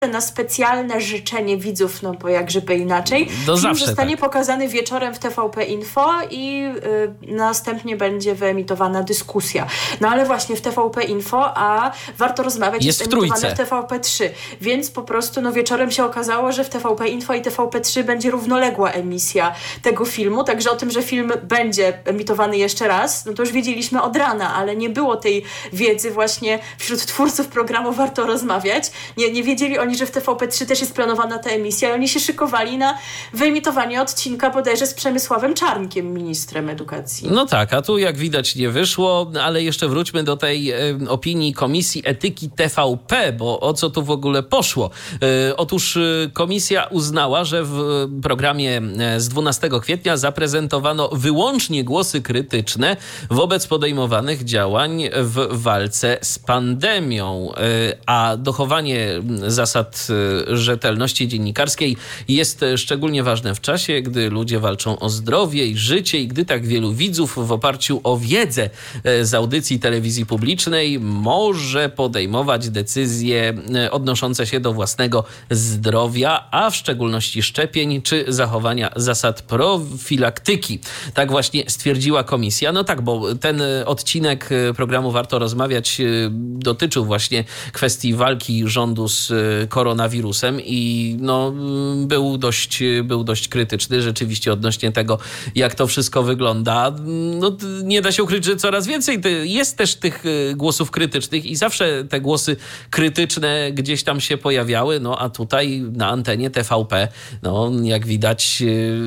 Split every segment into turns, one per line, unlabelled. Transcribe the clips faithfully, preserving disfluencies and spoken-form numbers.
na specjalne życzenie widzów, no bo jak żeby inaczej.
Do
Film
zawsze
zostanie
tak.
pokazany wieczorem w T V P Info i y, następnie będzie wyemitowana dyskusja. No ale właśnie w T V P Info, a warto rozmawiać,
jest,
jest
w
emitowane w T V P trzy. Więc po prostu no wieczorem się okazało, że w T V P Info i T V P trzy będzie równoległa emisja tego filmu, także o tym, że film będzie emitowany jeszcze raz, no to już wiedzieliśmy od rana, ale nie było tej wiedzy właśnie wśród twórców programu Warto Rozmawiać. Nie, nie wiedzieli oni, że w T V P trzy też jest planowana ta emisja i oni się szykowali na wyemitowanie odcinka bodajże z Przemysławem Czarnkiem, ministrem edukacji.
No tak, a tu jak widać nie wyszło, ale jeszcze wróćmy do tej e, opinii Komisji Etyki T V P, bo o co tu w ogóle poszło? E, otóż e, komisja uznała, że w programie z dwunastego kwietnia zaprezentowano wyłącznie głosy krytyczne wobec podejmowanych działań w walce z pandemią, e, a dochowanie zasad rzetelności dziennikarskiej jest szczególnie ważne w czasie, gdy ludzie walczą o zdrowie i życie i gdy tak wielu widzów w oparciu o wiedzę z audycji telewizji publicznej może podejmować decyzje odnoszące się do własnego zdrowia, a w szczególności szczepień czy zachowania zasad profilaktyki. Tak właśnie stwierdziła komisja. No tak, bo ten odcinek programu Warto Rozmawiać dotyczył właśnie kwestii walki rządu z koronawirusem i no, był dość, był dość krytyczny rzeczywiście odnośnie tego, jak to wszystko wygląda. No, nie da się ukryć, że coraz więcej jest też tych głosów krytycznych i zawsze te głosy krytyczne gdzieś tam się pojawiały, no a tutaj na antenie T V P, no jak widać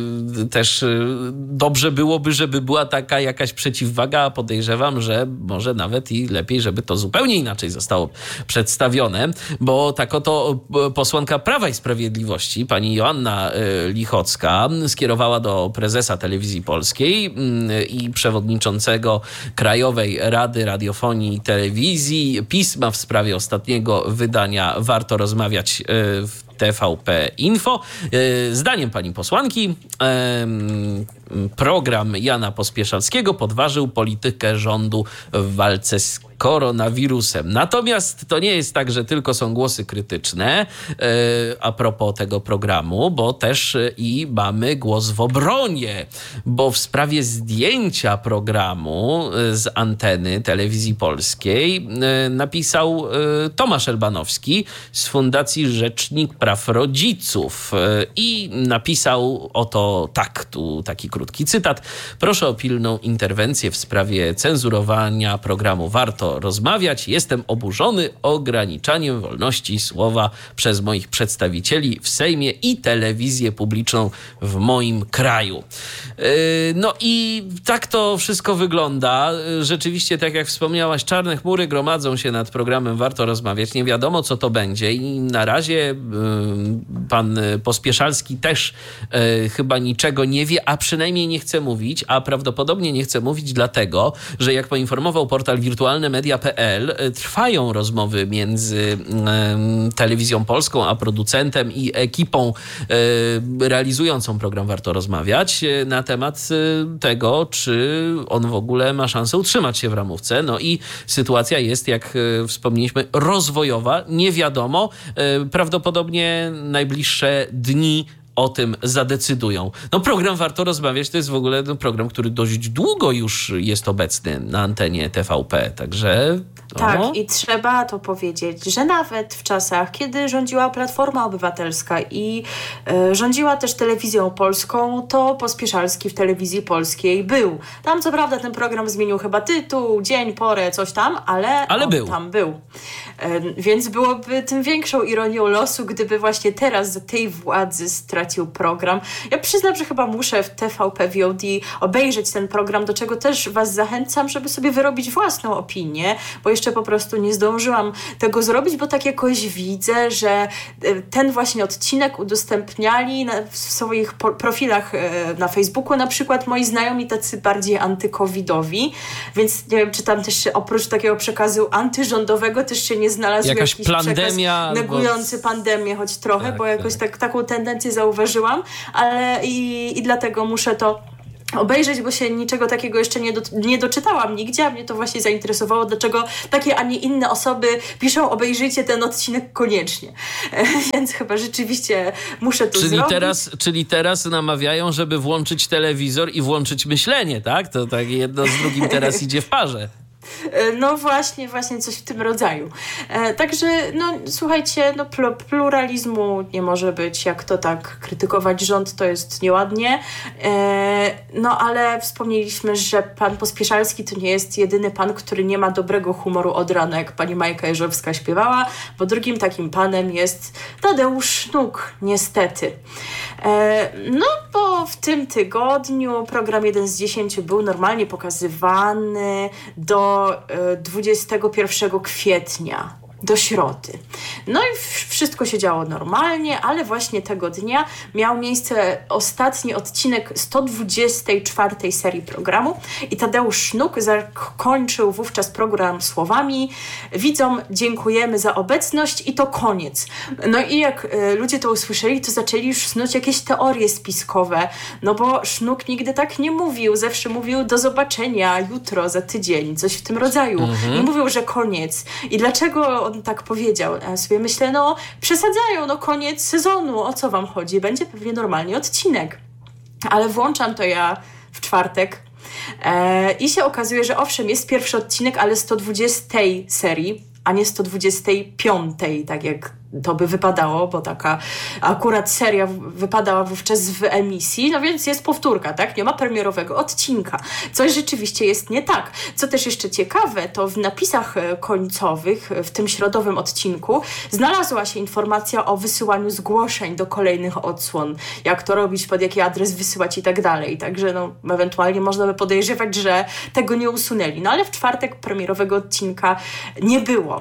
też dobrze byłoby, żeby była taka jakaś przeciwwaga, podejrzewam, że może nawet i lepiej, żeby to zupełnie inaczej zostało przedstawione, bo tak oto posłanka Prawa i Sprawiedliwości, pani Joanna Lichocka, skierowała do prezesa Telewizji Polskiej i przewodniczącego Krajowej Rady Radiofonii i Telewizji pisma w sprawie ostatniego wydania Warto Rozmawiać w T V P Info. Zdaniem pani posłanki program Jana Pospieszalskiego podważył politykę rządu w walce z koronawirusem. Natomiast to nie jest tak, że tylko są głosy krytyczne a propos tego programu, bo też i mamy głos w obronie, bo w sprawie zdjęcia programu z anteny Telewizji Polskiej napisał Tomasz Elbanowski z Fundacji Rzecznik Praw Rodziców i napisał oto tak, tu taki krótki cytat. Proszę o pilną interwencję w sprawie cenzurowania programu Warto Rozmawiać. Jestem oburzony ograniczaniem wolności słowa przez moich przedstawicieli w Sejmie i telewizję publiczną w moim kraju. No i tak to wszystko wygląda. Rzeczywiście, tak jak wspomniałaś, czarne chmury gromadzą się nad programem Warto Rozmawiać. Nie wiadomo, co to będzie i na razie pan Pospieszalski też chyba niczego nie wie, a przynajmniej nie chce mówić, a prawdopodobnie nie chce mówić dlatego, że jak poinformował portal wirtualne media kropka p l, trwają rozmowy między Telewizją Polską a producentem i ekipą realizującą program Warto Rozmawiać na temat tego, czy on w ogóle ma szansę utrzymać się w ramówce. No i sytuacja jest, jak wspomnieliśmy, rozwojowa. Nie wiadomo. Prawdopodobnie najbliższe dni o tym zadecydują. No program Warto Rozmawiać to jest w ogóle no, program, który dość długo już jest obecny na antenie T V P, także...
Tak,
o.
i trzeba to powiedzieć, że nawet w czasach, kiedy rządziła Platforma Obywatelska i y, rządziła też Telewizją Polską, to Pospieszalski w Telewizji Polskiej był. Tam co prawda ten program zmienił chyba tytuł, dzień, porę, coś tam, ale,
ale
on
był.
tam był. Y, więc byłoby tym większą ironią losu, gdyby właśnie teraz za tej władzy stracił program. Ja przyznam, że chyba muszę w T V P V O D obejrzeć ten program, do czego też was zachęcam, żeby sobie wyrobić własną opinię, bo jeszcze po prostu nie zdążyłam tego zrobić, bo tak jakoś widzę, że ten właśnie odcinek udostępniali na, w swoich po, profilach na Facebooku na przykład moi znajomi tacy bardziej antykowidowi, więc nie wiem, czy tam też oprócz takiego przekazu antyrządowego też się nie znalazł
jakaś
jakiś
pandemia
przekaz negujący albo... pandemię choć trochę, tak, bo jakoś tak. Tak, taką tendencję zauważyłam, ale i, i dlatego muszę to obejrzeć, bo się niczego takiego jeszcze nie, do, nie doczytałam nigdzie, a mnie to właśnie zainteresowało, dlaczego takie, a nie inne osoby piszą, obejrzyjcie ten odcinek koniecznie. E, więc chyba rzeczywiście muszę to
czyli
zrobić.
Teraz, czyli teraz namawiają, żeby włączyć telewizor i włączyć myślenie, tak? To tak jedno z drugim teraz idzie w parze.
No właśnie, właśnie coś w tym rodzaju. E, także, no słuchajcie, no pl- pluralizmu nie może być, jak to tak krytykować rząd, to jest nieładnie. E, no ale wspomnieliśmy, że pan Pospieszalski to nie jest jedyny pan, który nie ma dobrego humoru od rana, jak pani Majka Jeżowska śpiewała, bo drugim takim panem jest Tadeusz Sznuk, niestety. E, no bo w tym tygodniu program jeden z dziesięciu był normalnie pokazywany do dwudziestego pierwszego kwietnia, do środy. No i wszystko się działo normalnie, ale właśnie tego dnia miał miejsce ostatni odcinek sto dwudziestej czwartej serii programu i Tadeusz Sznuk zakończył wówczas program słowami: widzom dziękujemy za obecność i to koniec. No i jak y, ludzie to usłyszeli, to zaczęli już snuć jakieś teorie spiskowe, no bo Sznuk nigdy tak nie mówił, zawsze mówił do zobaczenia jutro, za tydzień, coś w tym rodzaju. Mhm. Nie mówił, że koniec. I dlaczego on tak powiedział? Ja sobie myślę, no przesadzają, no koniec sezonu, o co wam chodzi? Będzie pewnie normalnie odcinek. Ale włączam to ja w czwartek e, i się okazuje, że owszem, jest pierwszy odcinek, ale sto dwudziestej serii, a nie sto dwudziestej piątej, tak jak to by wypadało, bo taka akurat seria wypadała wówczas w emisji, no więc jest powtórka, tak? Nie ma premierowego odcinka. Coś rzeczywiście jest nie tak. Co też jeszcze ciekawe, to w napisach końcowych w tym środowym odcinku znalazła się informacja o wysyłaniu zgłoszeń do kolejnych odsłon. Jak to robić, pod jaki adres wysyłać i tak dalej. Także no, ewentualnie można by podejrzewać, że tego nie usunęli. No ale w czwartek premierowego odcinka nie było.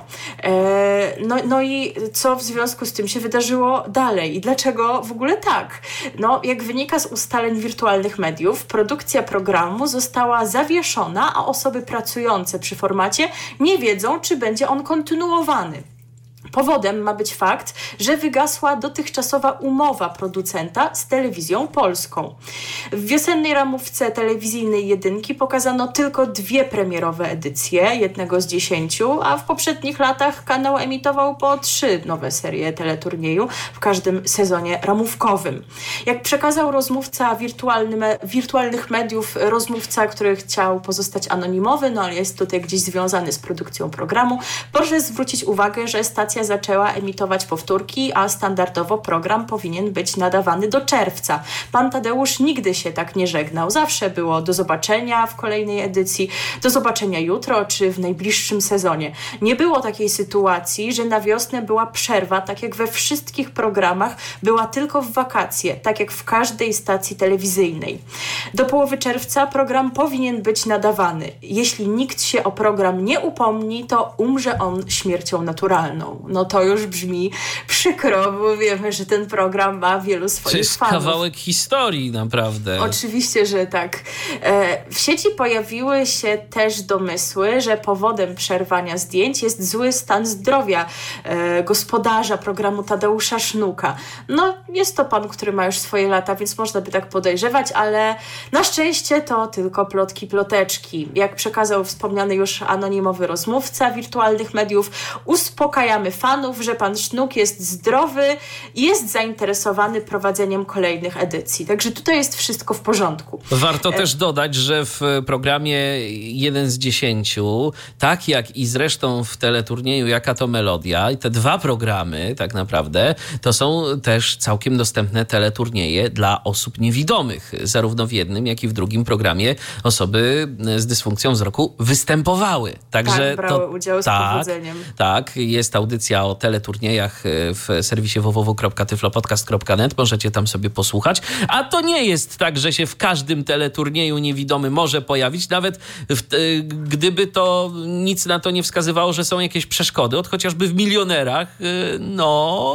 Eee, no, no i co w związku z tym się wydarzyło dalej i dlaczego w ogóle tak? No, jak wynika z ustaleń wirtualnych mediów, produkcja programu została zawieszona, a osoby pracujące przy formacie nie wiedzą, czy będzie on kontynuowany. Powodem ma być fakt, że wygasła dotychczasowa umowa producenta z Telewizją Polską. W wiosennej ramówce telewizyjnej jedynki pokazano tylko dwie premierowe edycje, jednego z dziesięciu, a w poprzednich latach kanał emitował po trzy nowe serie teleturnieju w każdym sezonie ramówkowym. Jak przekazał rozmówca wirtualny, wirtualnych mediów, rozmówca, który chciał pozostać anonimowy, no ale jest tutaj gdzieś związany z produkcją programu, proszę zwrócić uwagę, że stacja zaczęła emitować powtórki, a standardowo program powinien być nadawany do czerwca. Pan Tadeusz nigdy się tak nie żegnał. Zawsze było do zobaczenia w kolejnej edycji, do zobaczenia jutro czy w najbliższym sezonie. Nie było takiej sytuacji, że na wiosnę była przerwa, tak jak we wszystkich programach, była tylko w wakacje, tak jak w każdej stacji telewizyjnej. Do połowy czerwca program powinien być nadawany. Jeśli nikt się o program nie upomni, to umrze on śmiercią naturalną. No to już brzmi przykro, bo wiemy, że ten program ma wielu swoich fanów.
To jest
fanów.
Kawałek historii, naprawdę.
Oczywiście, że tak. W sieci pojawiły się też domysły, że powodem przerwania zdjęć jest zły stan zdrowia gospodarza programu Tadeusza Sznuka. No, jest to pan, który ma już swoje lata, więc można by tak podejrzewać, ale na szczęście to tylko plotki, ploteczki. Jak przekazał wspomniany już anonimowy rozmówca wirtualnych mediów, uspokajamy fanów, że pan Sznuk jest zdrowy i jest zainteresowany prowadzeniem kolejnych edycji. Także tutaj jest wszystko w porządku.
Warto e... też dodać, że w programie jeden z dziesięciu, tak jak i zresztą w teleturnieju Jaka to Melodia, i te dwa programy tak naprawdę, to są też całkiem dostępne teleturnieje dla osób niewidomych. Zarówno w jednym, jak i w drugim programie osoby z dysfunkcją wzroku występowały. Także
tak, brały
to,
udział z
tak,
powodzeniem.
Tak, jest audycja o teleturniejach w serwisie w w w kropka tyflopodcast kropka net. Możecie tam sobie posłuchać. A to nie jest tak, że się w każdym teleturnieju niewidomy może pojawić, nawet w, gdyby to nic na to nie wskazywało, że są jakieś przeszkody. Od chociażby w Milionerach, no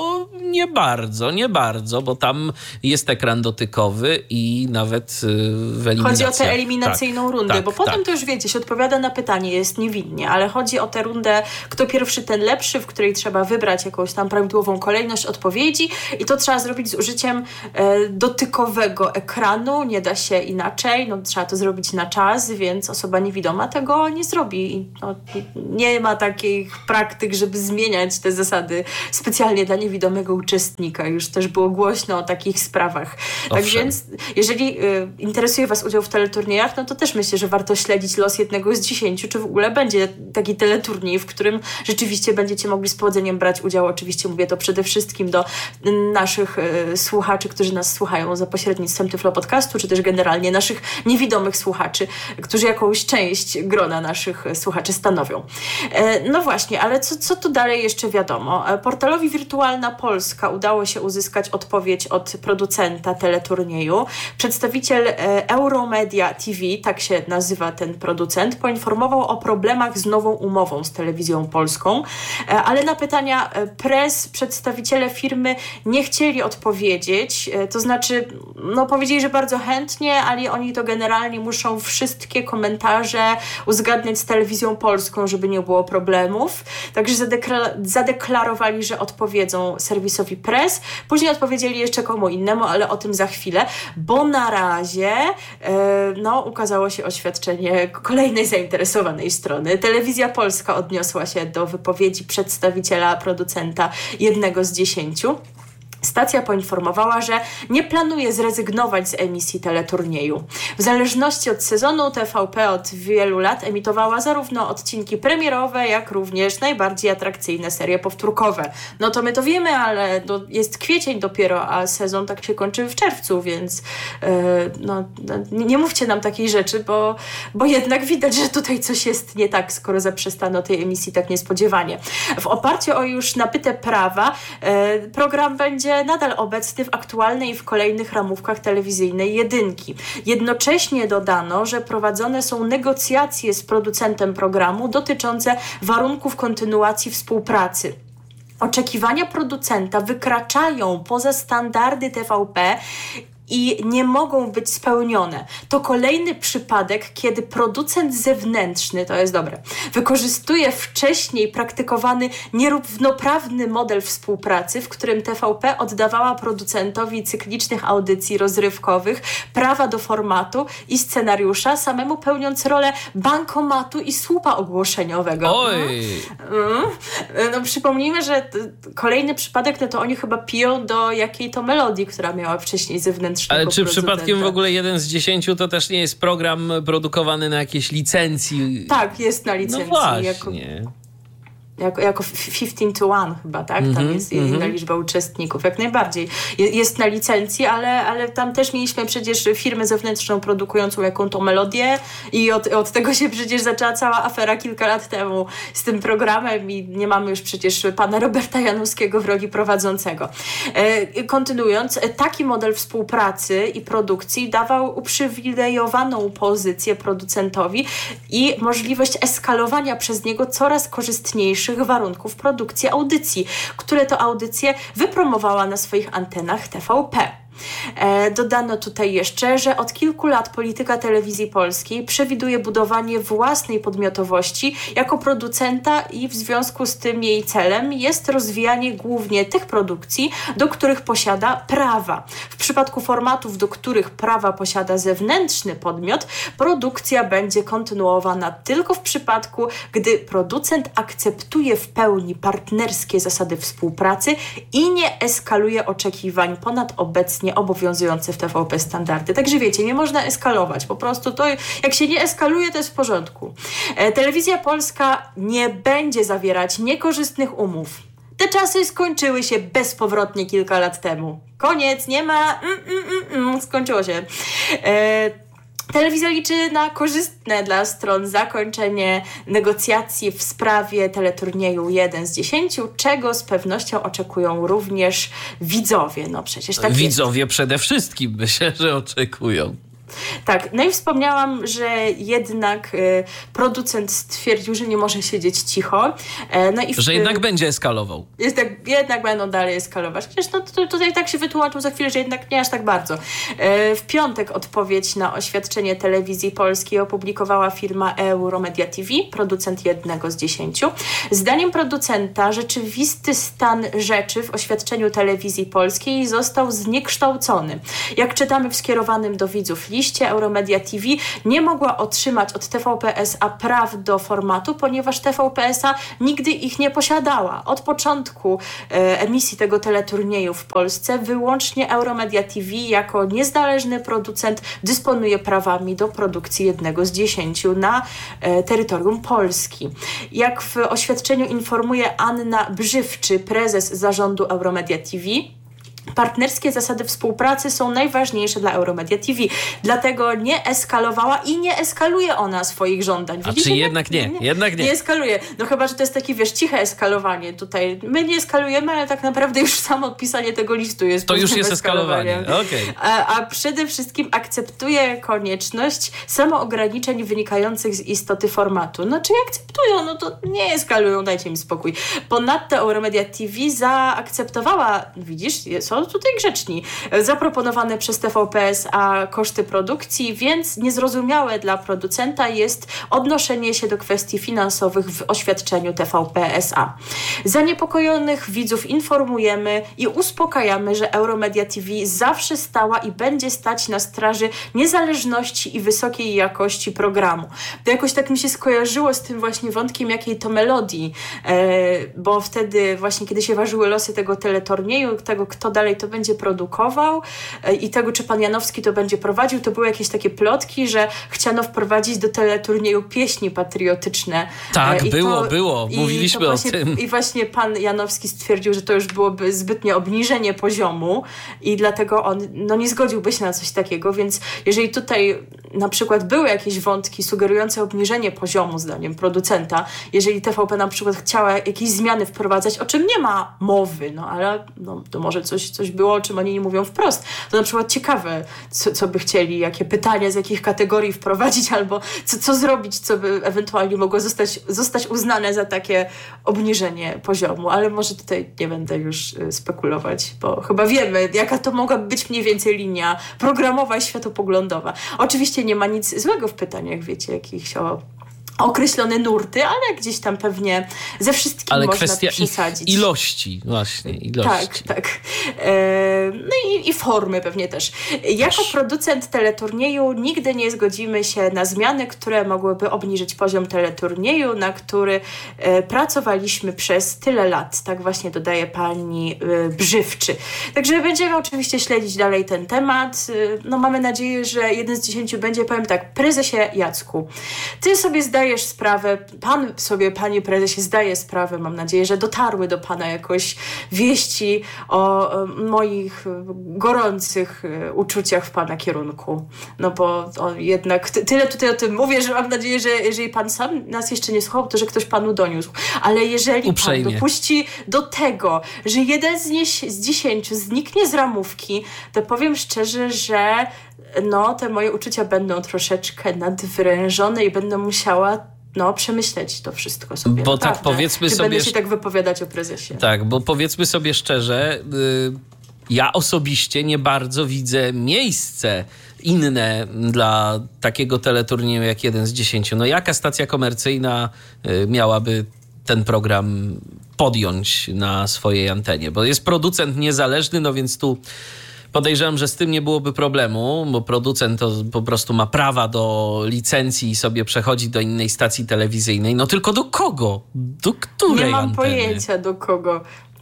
nie bardzo, nie bardzo, bo tam jest ekran dotykowy i nawet w eliminacji.
Chodzi o tę eliminacyjną tak, rundę, tak, bo potem tak. to już wiecie, się odpowiada na pytanie, jest niewinnie, ale chodzi o tę rundę, kto pierwszy, ten lepszy, w której trzeba wybrać jakąś tam prawidłową kolejność odpowiedzi i to trzeba zrobić z użyciem e, dotykowego ekranu, nie da się inaczej, no trzeba to zrobić na czas, więc osoba niewidoma tego nie zrobi. No, nie ma takich praktyk, żeby zmieniać te zasady specjalnie dla niewidomego uczestnika. Już też było głośno o takich sprawach. Owszem. Tak więc, jeżeli y, interesuje Was udział w teleturniejach, no to też myślę, że warto śledzić los jednego z dziesięciu, czy w ogóle będzie taki teleturniej, w którym rzeczywiście będziecie mogli z powodzeniem brać udział. Oczywiście mówię to przede wszystkim do naszych y, słuchaczy, którzy nas słuchają za pośrednictwem Tyflo Podcastu, czy też generalnie naszych niewidomych słuchaczy, którzy jakąś część grona naszych słuchaczy stanowią. E, no właśnie, ale co, co tu dalej jeszcze wiadomo? Portalowi Wirtualna Polska udało się uzyskać odpowiedź od producenta teleturnieju. Przedstawiciel Euromedia T V, tak się nazywa ten producent, poinformował o problemach z nową umową z Telewizją Polską, ale na pytania press przedstawiciele firmy nie chcieli odpowiedzieć, to znaczy no powiedzieli, że bardzo chętnie, ale oni to generalnie muszą wszystkie komentarze uzgadniać z Telewizją Polską, żeby nie było problemów. Także zadekla- zadeklarowali, że odpowiedzą serwisowi press. Później odpowiedzieli jeszcze komu innemu, ale o tym za chwilę, bo na razie e, no, ukazało się oświadczenie kolejnej zainteresowanej strony. Telewizja Polska odniosła się do wypowiedzi przedstawiciela producenta jednego z dziesięciu. Stacja poinformowała, że nie planuje zrezygnować z emisji teleturnieju. W zależności od sezonu T V P od wielu lat emitowała zarówno odcinki premierowe, jak również najbardziej atrakcyjne serie powtórkowe. No to my to wiemy, ale no jest kwiecień dopiero, a sezon tak się kończy w czerwcu, więc yy, no, nie mówcie nam takiej rzeczy, bo, bo jednak widać, że tutaj coś jest nie tak, skoro zaprzestano tej emisji tak niespodziewanie. W oparciu o już nabyte prawa yy, program będzie nadal obecny w aktualnej i w kolejnych ramówkach telewizyjnej jedynki. Jednocześnie dodano, że prowadzone są negocjacje z producentem programu dotyczące warunków kontynuacji współpracy. Oczekiwania producenta wykraczają poza standardy T V P i nie mogą być spełnione. To kolejny przypadek, kiedy producent zewnętrzny, to jest dobre, wykorzystuje wcześniej praktykowany nierównoprawny model współpracy, w którym T V P oddawała producentowi cyklicznych audycji rozrywkowych prawa do formatu i scenariusza, samemu pełniąc rolę bankomatu i słupa ogłoszeniowego.
Oj!
Mm. No przypomnijmy, że t- kolejny przypadek, no to oni chyba piją do jakiej to melodii, która miała wcześniej zewnętrznego
Ale czy
producenta.
Przypadkiem w ogóle jeden z dziesięciu to też nie jest program produkowany na jakiejś licencji?
Tak, jest na licencji.
No właśnie.
Jako, jako, jako fifteen to one chyba, tak? Mm-hmm, tam jest mm-hmm. inna liczba uczestników. Jak najbardziej. Jest na licencji, ale, ale tam też mieliśmy przecież firmę zewnętrzną produkującą jaką to melodię i od, od tego się przecież zaczęła cała afera kilka lat temu z tym programem i nie mamy już przecież pana Roberta Januskiego w roli prowadzącego. E, kontynuując, taki model współpracy i produkcji dawał uprzywilejowaną pozycję producentowi i możliwość eskalowania przez niego coraz korzystniejszych warunków produkcji audycji, które to audycje wypromowała na swoich antenach T V P. E, dodano tutaj jeszcze, że od kilku lat polityka Telewizji Polskiej przewiduje budowanie własnej podmiotowości jako producenta i w związku z tym jej celem jest rozwijanie głównie tych produkcji, do których posiada prawa. W przypadku formatów, do których prawa posiada zewnętrzny podmiot, produkcja będzie kontynuowana tylko w przypadku, gdy producent akceptuje w pełni partnerskie zasady współpracy i nie eskaluje oczekiwań ponad obecnie obowiązujące w T V P standardy. Także wiecie, nie można eskalować. Po prostu to, jak się nie eskaluje, to jest w porządku. E, Telewizja Polska nie będzie zawierać niekorzystnych umów. Te czasy skończyły się bezpowrotnie kilka lat temu. Koniec, nie ma... Mm, mm, mm, skończyło się. E, Telewizja liczy na korzystne dla stron zakończenie negocjacji w sprawie teleturnieju jeden z dziesięciu, czego z pewnością oczekują również widzowie. No przecież tak
Widzowie
jest.
Przede wszystkim myślę, że oczekują.
Tak, no i wspomniałam, że jednak y, producent stwierdził, że nie może siedzieć cicho. E, no i w,
że jednak będzie eskalował.
Jest tak, jednak będą dalej eskalować. Chociaż no, to, tutaj tak się wytłumaczył za chwilę, że jednak nie aż tak bardzo. E, w piątek odpowiedź na oświadczenie Telewizji Polskiej opublikowała firma Euromedia T V, producent jednego z dziesięciu. Zdaniem producenta rzeczywisty stan rzeczy w oświadczeniu Telewizji Polskiej został zniekształcony. Jak czytamy w skierowanym do widzów liście, Euromedia T V nie mogła otrzymać od T V P S A praw do formatu, ponieważ T V P S A nigdy ich nie posiadała. Od początku e, emisji tego teleturnieju w Polsce wyłącznie Euromedia T V jako niezależny producent dysponuje prawami do produkcji jednego z dziesięciu na e, terytorium Polski. Jak w oświadczeniu informuje Anna Brzywczy, prezes zarządu Euromedia T V, partnerskie zasady współpracy są najważniejsze dla Euromedia T V. Dlatego nie eskalowała i nie eskaluje ona swoich żądań.
A czy jednak nie?
nie?
Jednak nie.
Nie eskaluje. No chyba, że to jest takie, wiesz, ciche eskalowanie tutaj. My nie eskalujemy, ale tak naprawdę już samo odpisanie tego listu jest
To już jest eskalowanie. Okay.
A, a przede wszystkim akceptuje konieczność samoograniczeń wynikających z istoty formatu. No czy akceptują? No to nie eskalują, dajcie mi spokój. Ponadto Euromedia T V zaakceptowała, widzisz, są tutaj grzeczni, zaproponowane przez T V P S A koszty produkcji, więc niezrozumiałe dla producenta jest odnoszenie się do kwestii finansowych w oświadczeniu T V P S A. Zaniepokojonych widzów informujemy i uspokajamy, że Euromedia T V zawsze stała i będzie stać na straży niezależności i wysokiej jakości programu. To jakoś tak mi się skojarzyło z tym właśnie wątkiem, jakiej to melodii, e, bo wtedy właśnie, kiedy się ważyły losy tego teleturnieju, tego, kto dalej to będzie produkował e, i tego, czy pan Janowski to będzie prowadził, to były jakieś takie plotki, że chciano wprowadzić do teleturnieju pieśni patriotyczne.
Tak,
e,
było,
to,
było. Mówiliśmy o
właśnie,
tym.
I właśnie pan Janowski stwierdził, że to już byłoby zbytnie obniżenie poziomu i dlatego on no, nie zgodziłby się na coś takiego, więc jeżeli tutaj na przykład były jakieś wątki sugerujące obniżenie poziomu, zdaniem producenta, jeżeli T V P na przykład chciała jakieś zmiany wprowadzać, o czym nie ma mowy, no ale no, to może coś, coś było, o czym oni nie mówią wprost. To na przykład ciekawe, co, co by chcieli, jakie pytania, z jakich kategorii wprowadzić, albo co, co zrobić, co by ewentualnie mogło zostać, zostać uznane za takie obniżenie poziomu, ale może tutaj nie będę już spekulować, bo chyba wiemy, jaka to mogła być mniej więcej linia programowa i światopoglądowa. Oczywiście nie ma nic złego w pytaniach, wiecie, jakichś o określone nurty, ale gdzieś tam pewnie ze wszystkim
ale
można
kwestia
przesadzić.
I, ilości, właśnie, ilości.
Tak, tak. E, no i, i formy pewnie też. Jako też. Producent teleturnieju nigdy nie zgodzimy się na zmiany, które mogłyby obniżyć poziom teleturnieju, na który e, pracowaliśmy przez tyle lat. Tak właśnie dodaje pani e, Brzywczy. Także będziemy oczywiście śledzić dalej ten temat. E, no mamy nadzieję, że jeden z dziesięciu będzie, powiem tak, prezesie Jacku, ty sobie zdajesz sprawę, pan sobie, panie prezesie, zdaje sprawę, mam nadzieję, że dotarły do pana jakoś wieści o, o moich gorących uczuciach w pana kierunku. No bo o, jednak t- tyle tutaj o tym mówię, że mam nadzieję, że jeżeli pan sam nas jeszcze nie słuchał, to że ktoś panu doniósł. Ale jeżeli
uprzejmie
pan dopuści do tego, że jeden z, nie, z dziesięciu zniknie z ramówki, to powiem szczerze, że no, te moje uczucia będą troszeczkę nadwyrężone i będę musiała no, przemyśleć to wszystko sobie.
Bo
naprawdę.
tak powiedzmy
Czy
sobie...
będę się tak wypowiadać o prezesie.
Tak, bo powiedzmy sobie szczerze, yy, ja osobiście nie bardzo widzę miejsce inne dla takiego teleturnieju jak jeden z dziesięciu. No jaka stacja komercyjna yy, miałaby ten program podjąć na swojej antenie? Bo jest producent niezależny, no więc tu podejrzewam, że z tym nie byłoby problemu, bo producent to po prostu ma prawa do licencji i sobie przechodzi do innej stacji telewizyjnej. No tylko do kogo? Do której
Nie mam
anteny?
pojęcia do kogo.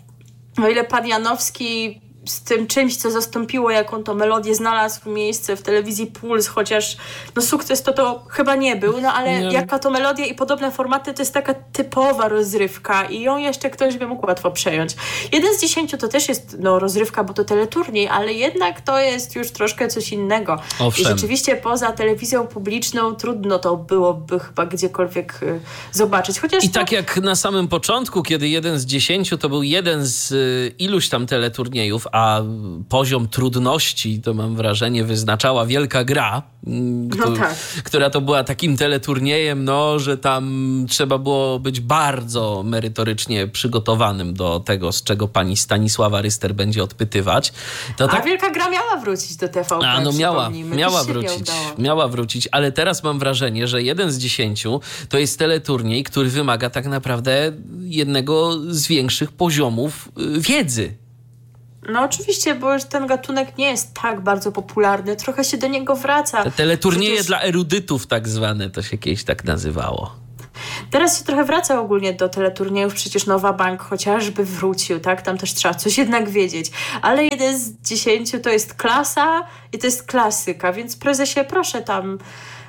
O ile pan Janowski z tym czymś, co zastąpiło jaką to melodię, znalazł miejsce w telewizji Puls, chociaż no sukces to to chyba nie był, no ale nie. Jaka to melodia i podobne formaty to jest taka typowa rozrywka i ją jeszcze ktoś by mógł łatwo przejąć. Jeden z dziesięciu to też jest no, rozrywka, bo to teleturniej, ale jednak to jest już troszkę coś innego.
Owszem.
I rzeczywiście poza telewizją publiczną trudno to byłoby chyba gdziekolwiek y, zobaczyć. Chociaż
I
to...
tak jak na samym początku, kiedy jeden z dziesięciu to był jeden z y, iluś tam teleturniejów, a poziom trudności, to mam wrażenie, wyznaczała Wielka Gra,
no
kto,
tak.
która to była takim teleturniejem, no, że tam trzeba było być bardzo merytorycznie przygotowanym do tego, z czego pani Stanisława Ryster będzie odpytywać. To tak...
A Wielka Gra miała wrócić do T V P.
A no miała, miała wrócić, miała wrócić, ale teraz mam wrażenie, że jeden z dziesięciu to jest teleturniej, który wymaga tak naprawdę jednego z większych poziomów wiedzy.
No oczywiście, bo już ten gatunek nie jest tak bardzo popularny, trochę się do niego wraca.
Te teleturnieje
Przecież...
dla erudytów tak zwane, to się kiedyś tak nazywało.
Teraz się trochę wraca ogólnie do teleturniejów, przecież Nowa Bank chociażby wrócił, tak? Tam też trzeba coś jednak wiedzieć. Ale jeden z dziesięciu to jest klasa i to jest klasyka, więc prezesie, proszę tam...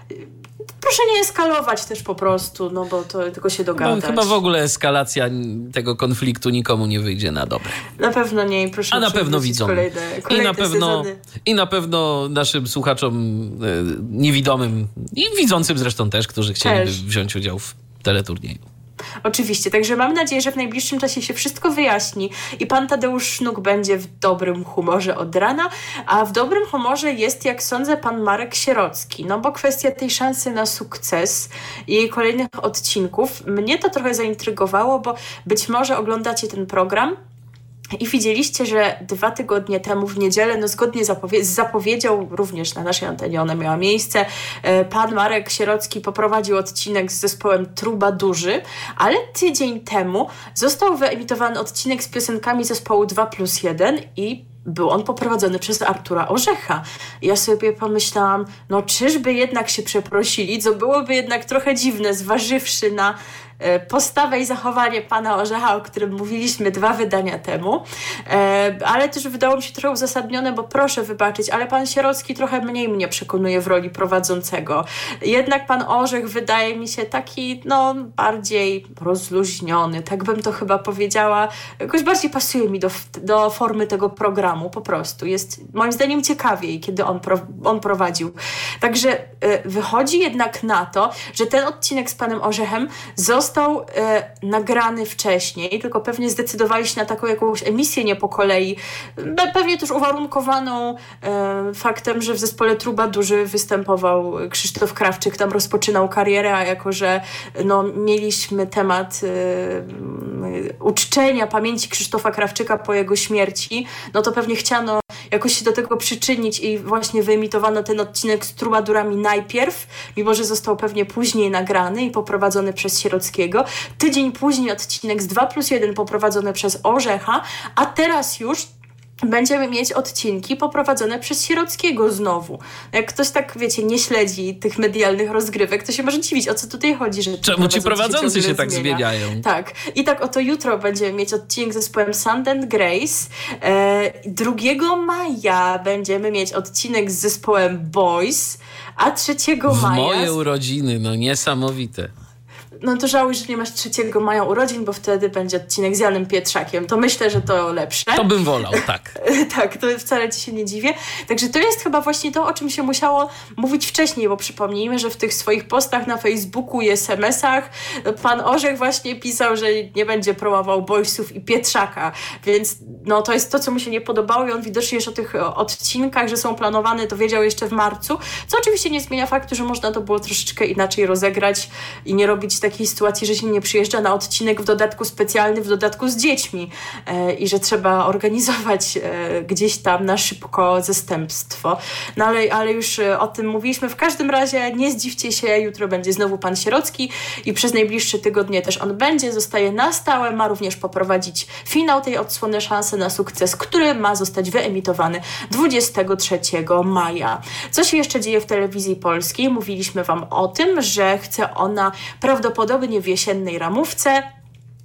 Proszę nie eskalować też po prostu, no bo to tylko się dogadać.
No, chyba w ogóle eskalacja tego konfliktu nikomu nie wyjdzie na dobre.
Na pewno nie i proszę.
A na pewno widzą.
Kolejne, kolejne
I, na pewno, I na pewno naszym słuchaczom e, niewidomym i widzącym zresztą też, którzy chcieliby też wziąć udział w teleturnieju.
Oczywiście, także mam nadzieję, że w najbliższym czasie się wszystko wyjaśni i pan Tadeusz Sznuk będzie w dobrym humorze od rana, a w dobrym humorze jest, jak sądzę, pan Marek Sierocki, no bo kwestia tej szansy na sukces i jej kolejnych odcinków, mnie to trochę zaintrygowało, bo być może oglądacie ten program i widzieliście, że dwa tygodnie temu w niedzielę, no zgodnie zapowie- z zapowiedzią, również na naszej antenie ona miała miejsce, pan Marek Sierocki poprowadził odcinek z zespołem Trubadurzy, ale tydzień temu został wyemitowany odcinek z piosenkami zespołu dwa plus jeden i był on poprowadzony przez Artura Orzecha. Ja sobie pomyślałam, no czyżby jednak się przeprosili, co byłoby jednak trochę dziwne, zważywszy na postawę i zachowanie pana Orzecha, o którym mówiliśmy dwa wydania temu, e, ale też wydało mi się trochę uzasadnione, bo proszę wybaczyć, ale pan Sierocki trochę mniej mnie przekonuje w roli prowadzącego. Jednak pan Orzech wydaje mi się taki, no, bardziej rozluźniony, tak bym to chyba powiedziała. Jakoś bardziej pasuje mi do, do formy tego programu, po prostu. Jest moim zdaniem ciekawiej, kiedy on, pro, on prowadził. Także e, wychodzi jednak na to, że ten odcinek z panem Orzechem został Został e, nagrany wcześniej, tylko pewnie zdecydowali się na taką jakąś emisję nie po kolei, Be, pewnie też uwarunkowaną e, faktem, że w zespole Trubadurzy występował Krzysztof Krawczyk, tam rozpoczynał karierę, a jako, że no, mieliśmy temat e, uczczenia pamięci Krzysztofa Krawczyka po jego śmierci, no to pewnie chciano jakoś się do tego przyczynić i właśnie wyemitowano ten odcinek z Trubadurami najpierw, mimo że został pewnie później nagrany i poprowadzony przez Sierockiego. Tydzień później odcinek z dwa plus jeden poprowadzony przez Orzecha, a teraz już będziemy mieć odcinki poprowadzone przez Sierockiego znowu. Jak ktoś tak, wiecie, nie śledzi tych medialnych rozgrywek, to się może dziwić, o co tutaj chodzi. Że
czemu ci prowadzący się, się tak zmienia. zmieniają?
Tak. I tak oto jutro będziemy mieć odcinek z zespołem Sand and Grace. E, drugiego maja będziemy mieć odcinek z zespołem Boys, a trzeciego maja...
W moje urodziny, no niesamowite.
No to żałuj, że nie masz trzeciego maja urodzin, bo wtedy będzie odcinek z Janem Pietrzakiem. To myślę, że to lepsze.
To bym wolał, tak.
Tak, to wcale ci się nie dziwię. Także to jest chyba właśnie to, o czym się musiało mówić wcześniej, bo przypomnijmy, że w tych swoich postach na Facebooku i es em esach pan Orzech właśnie pisał, że nie będzie promował Boysów i Pietrzaka, więc no to jest to, co mu się nie podobało i on widocznie już o tych odcinkach, że są planowane, to wiedział jeszcze w marcu, co oczywiście nie zmienia faktu, że można to było troszeczkę inaczej rozegrać i nie robić takiej sytuacji, że się nie przyjeżdża na odcinek w dodatku specjalny, w dodatku z dziećmi e, i że trzeba organizować e, gdzieś tam na szybko zastępstwo. No ale, ale już o tym mówiliśmy. W każdym razie nie zdziwcie się, jutro będzie znowu pan Sierocki i przez najbliższe tygodnie też on będzie, zostaje na stałe, ma również poprowadzić finał tej odsłony Szansy na sukces, który ma zostać wyemitowany dwudziestego trzeciego maja. Co się jeszcze dzieje w telewizji polskiej? Mówiliśmy wam o tym, że chce ona prawdopodobnie Podobnie w jesiennej ramówce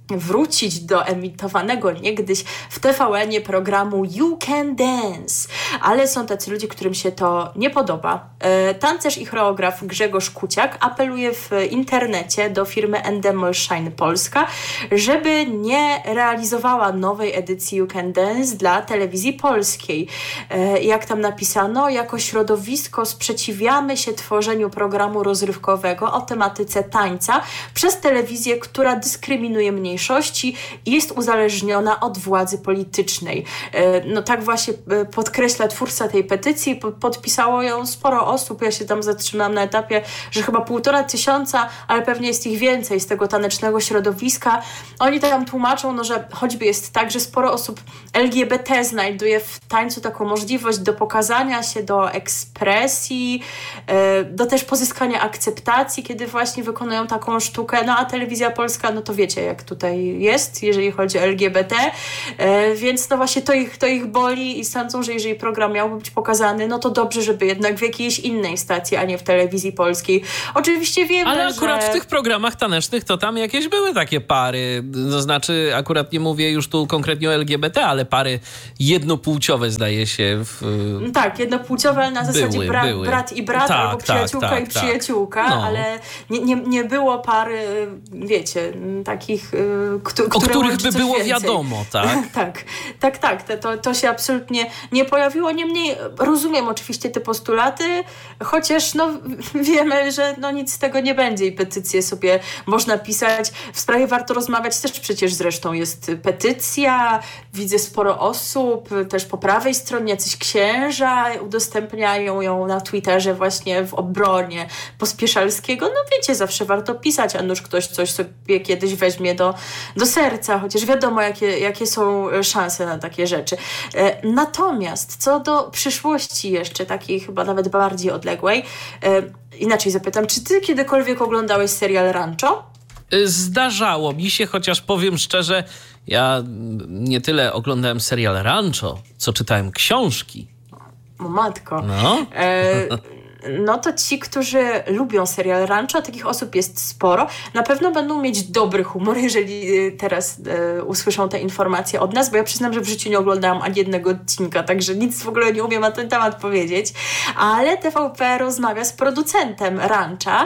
wrócić do emitowanego niegdyś w T V N-ie programu You Can Dance. ale są tacy ludzie, którym się to nie podoba. Tancerz i choreograf Grzegorz Kuciak apeluje w internecie do firmy Endemol Shine Polska, żeby nie realizowała nowej edycji You Can Dance dla telewizji polskiej. Jak tam napisano, jako środowisko sprzeciwiamy się tworzeniu programu rozrywkowego o tematyce tańca przez telewizję, która dyskryminuje mniejszości i jest uzależniona od władzy politycznej. No tak właśnie podkreśla twórca tej petycji, podpisało ją sporo osób, ja się tam zatrzymałam na etapie, że chyba półtora tysiąca, ale pewnie jest ich więcej z tego tanecznego środowiska. Oni tam tłumaczą, no, że choćby jest tak, że sporo osób L G B T znajduje w tańcu taką możliwość do pokazania się, do ekspresji, do też pozyskania akceptacji, kiedy właśnie wykonują taką sztukę. No a telewizja polska, no to wiecie, jak tutaj jest, jeżeli chodzi o L G B T, więc no właśnie to ich, to ich boli i sądzą, że jeżeli program miałby być pokazany, no to dobrze, żeby jednak w jakiejś innej stacji, a nie w telewizji polskiej. Oczywiście wiemy,
ale akurat
że...
w tych programach tanecznych to tam jakieś były takie pary, to znaczy akurat nie mówię już tu konkretnie o L G B T, ale pary jednopłciowe zdaje się. W...
Tak, jednopłciowe na zasadzie
były,
bra-
były.
brat i brat,
tak,
albo przyjaciółka
tak,
i
tak,
przyjaciółka,
no.
ale nie, nie, nie było pary, wiecie, takich, które
o których by było
więcej.
Wiadomo, tak?
tak, tak, tak. To, to się absolutnie nie pojawiło. Niemniej rozumiem oczywiście te postulaty, chociaż no, wiemy, że no, nic z tego nie będzie i petycje sobie można pisać. W sprawie warto rozmawiać też przecież zresztą jest petycja. Widzę sporo osób, też po prawej stronie jacyś księża udostępniają ją na Twitterze właśnie w obronie Pospieszalskiego. No wiecie, zawsze warto pisać, a nuż ktoś coś sobie kiedyś weźmie do, do serca, chociaż wiadomo, jakie, jakie są szanse na takie rzeczy. Natomiast co do przyszłości jeszcze, takiej chyba nawet bardziej odległej, inaczej zapytam, czy ty kiedykolwiek oglądałeś serial Rancho?
Zdarzało mi się, chociaż powiem szczerze, ja nie tyle oglądałem serial Rancho, co czytałem książki.
O matko.
No.
E, no to ci, którzy lubią serial Rancho, a takich osób jest sporo, na pewno będą mieć dobry humor, jeżeli teraz e, usłyszą te informacje od nas, bo ja przyznam, że w życiu nie oglądałam ani jednego odcinka, także nic w ogóle nie umiem na ten temat powiedzieć, ale T V P rozmawia z producentem Rancha,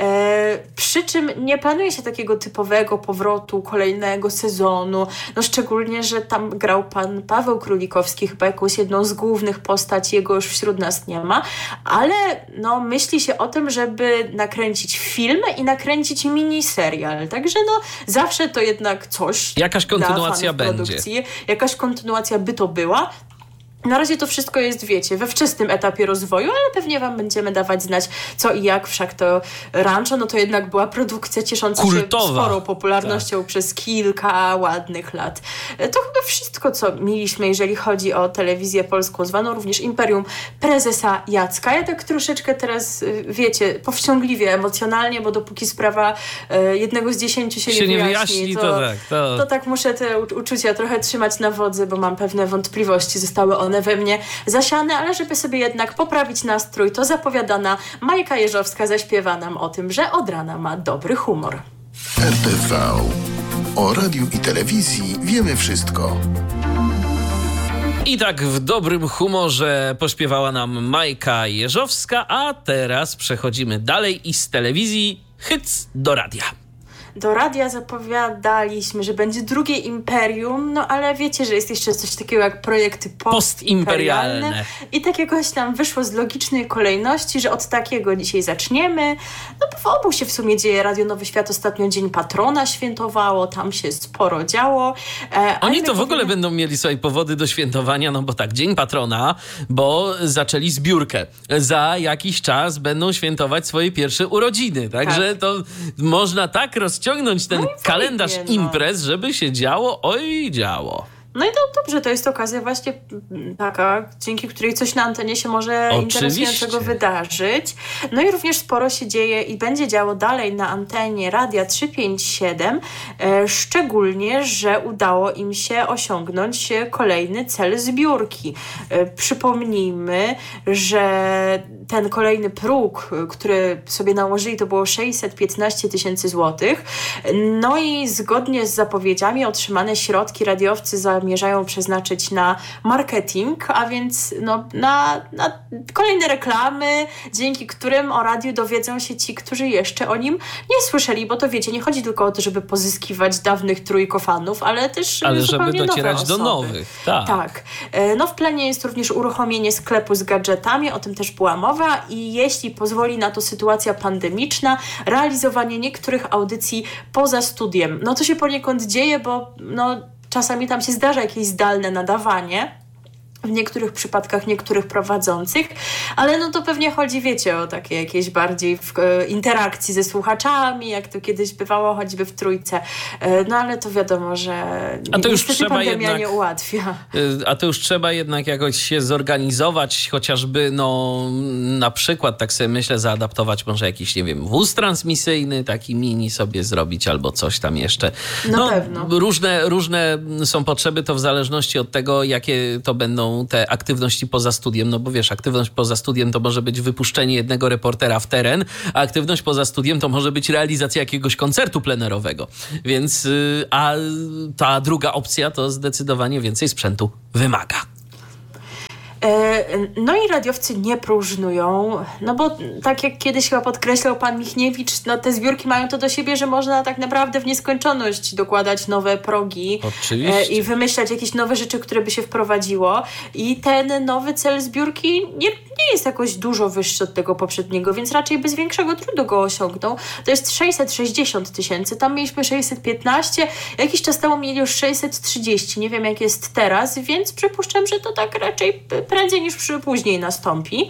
e, przy czym nie planuje się takiego typowego powrotu kolejnego sezonu, no szczególnie, że tam grał pan Paweł Królikowski, chyba jakąś jedną z głównych postaci, jego już wśród nas nie ma, ale no, myśli się o tym, żeby nakręcić film i nakręcić miniserial. Także no, zawsze to jednak coś.
Jakaś kontynuacja
dla fanów
będzie.
Produkcji. Jakaś kontynuacja by to była. Na razie to wszystko jest, wiecie, we wczesnym etapie rozwoju, ale pewnie wam będziemy dawać znać co i jak. Wszak to Rancho, no to jednak była produkcja ciesząca
kultowa.
się sporą popularnością tak. przez kilka ładnych lat. To chyba wszystko, co mieliśmy, jeżeli chodzi o telewizję polską, zwaną również Imperium Prezesa Jacka. Ja tak troszeczkę teraz, wiecie, powściągliwie, emocjonalnie, bo dopóki sprawa jednego z dziesięciu się, się nie wyjaśni,
wyjaśni
to,
to, tak, to...
to tak muszę te uczucia trochę trzymać na wodzy, bo mam pewne wątpliwości. Zostały one we mnie zasiane, ale żeby sobie jednak poprawić nastrój, to zapowiadana Majka Jeżowska zaśpiewa nam o tym, że od rana ma dobry humor.
R T V. O radiu i telewizji wiemy wszystko.
I tak w dobrym humorze pośpiewała nam Majka Jeżowska, a teraz przechodzimy dalej i z telewizji hyc do radia.
Do radia zapowiadaliśmy, że będzie drugie Imperium, no ale wiecie, że jest jeszcze coś takiego jak projekty postimperialne.
Postimperialne.
I tak jakoś tam wyszło z logicznej kolejności, że od takiego dzisiaj zaczniemy. No bo w obu się w sumie dzieje. Radio Nowy Świat ostatnio Dzień Patrona świętowało, tam się sporo działo.
E, Oni to w ogóle powiem... będą mieli swoje powody do świętowania, no bo tak, Dzień Patrona, bo zaczęli zbiórkę. Za jakiś czas będą świętować swoje pierwsze urodziny. Także tak. to można tak rozciągnąć ten no kalendarz fajnie, imprez, no. żeby się działo, oj działo.
No i to dobrze, to jest okazja właśnie taka, dzięki której coś na antenie się może
Oczywiście.
interesującego wydarzyć. No i również sporo się dzieje i będzie działo dalej na antenie Radia trzysta pięćdziesiąt siedem, e, szczególnie, że udało im się osiągnąć kolejny cel zbiórki. E, przypomnijmy, że ten kolejny próg, który sobie nałożyli, to było sześćset piętnaście tysięcy złotych. No i zgodnie z zapowiedziami otrzymane środki radiowcy za zamierzają przeznaczyć na marketing, a więc no, na, na kolejne reklamy, dzięki którym o radiu dowiedzą się ci, którzy jeszcze o nim nie słyszeli, bo to wiecie, nie chodzi tylko o to, żeby pozyskiwać dawnych trójkofanów, ale też
ale
zupełnie
żeby docierać
nowe
do
osoby.
nowych. Tak.
tak. No w planie jest również uruchomienie sklepu z gadżetami, o tym też była mowa i jeśli pozwoli na to sytuacja pandemiczna, realizowanie niektórych audycji poza studiem. No to się poniekąd dzieje, bo no, czasami tam się zdarza jakieś zdalne nadawanie, w niektórych przypadkach niektórych prowadzących, ale no to pewnie chodzi, wiecie, o takie jakieś bardziej w, e, interakcji ze słuchaczami, jak to kiedyś bywało choćby w trójce. E, no ale to wiadomo, że
a to już trzeba
pandemia
jednak,
nie ułatwia.
A to już trzeba jednak jakoś się zorganizować, chociażby no na przykład, tak sobie myślę, zaadaptować może jakiś, nie wiem, wóz transmisyjny, taki mini sobie zrobić albo coś tam jeszcze.
Na
no,
pewno.
Różne, różne są potrzeby, to w zależności od tego, jakie to będą te aktywności poza studiem, no bo wiesz, aktywność poza studiem to może być wypuszczenie jednego reportera w teren, a aktywność poza studiem to może być realizacja jakiegoś koncertu plenerowego. Więc, a ta druga opcja to zdecydowanie więcej sprzętu wymaga.
No i radiowcy nie próżnują, no bo tak jak kiedyś chyba podkreślał pan Michniewicz, no te zbiórki mają to do siebie, że można tak naprawdę w nieskończoność dokładać nowe progi.
Oczywiście.
I wymyślać jakieś nowe rzeczy, które by się wprowadziło i ten nowy cel zbiórki nie, nie jest jakoś dużo wyższy od tego poprzedniego, więc raczej bez większego trudu go osiągną. To jest sześćset sześćdziesiąt tysięcy, tam mieliśmy sześćset piętnaście, jakiś czas temu mieli już sześćset trzydzieści, nie wiem jak jest teraz, więc przypuszczam, że to tak raczej prędzej niż później nastąpi.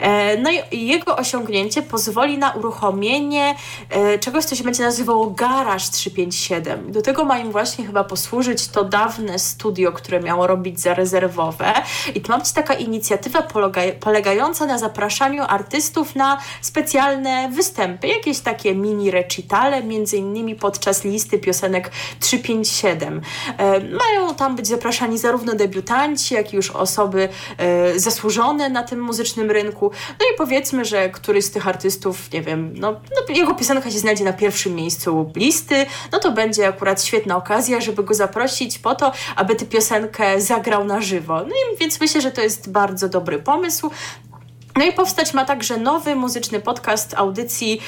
No i jego osiągnięcie pozwoli na uruchomienie czegoś, co się będzie nazywało Garaż trzysta pięćdziesiąt siedem. Do tego ma im właśnie chyba posłużyć to dawne studio, które miało robić zarezerwowe. I to ma być taka inicjatywa polega- polegająca na zapraszaniu artystów na specjalne występy, jakieś takie mini recitale, między innymi podczas listy piosenek trzysta pięćdziesiąt siedem. Mają tam być zapraszani zarówno debiutanci, jak i już osoby zasłużone na tym muzycznym rynku. No i powiedzmy, że któryś z tych artystów, nie wiem, no, no jego piosenka się znajdzie na pierwszym miejscu listy, no to będzie akurat świetna okazja, żeby go zaprosić po to, aby tę piosenkę zagrał na żywo. No i więc myślę, że to jest bardzo dobry pomysł. No i powstać ma także nowy muzyczny podcast audycji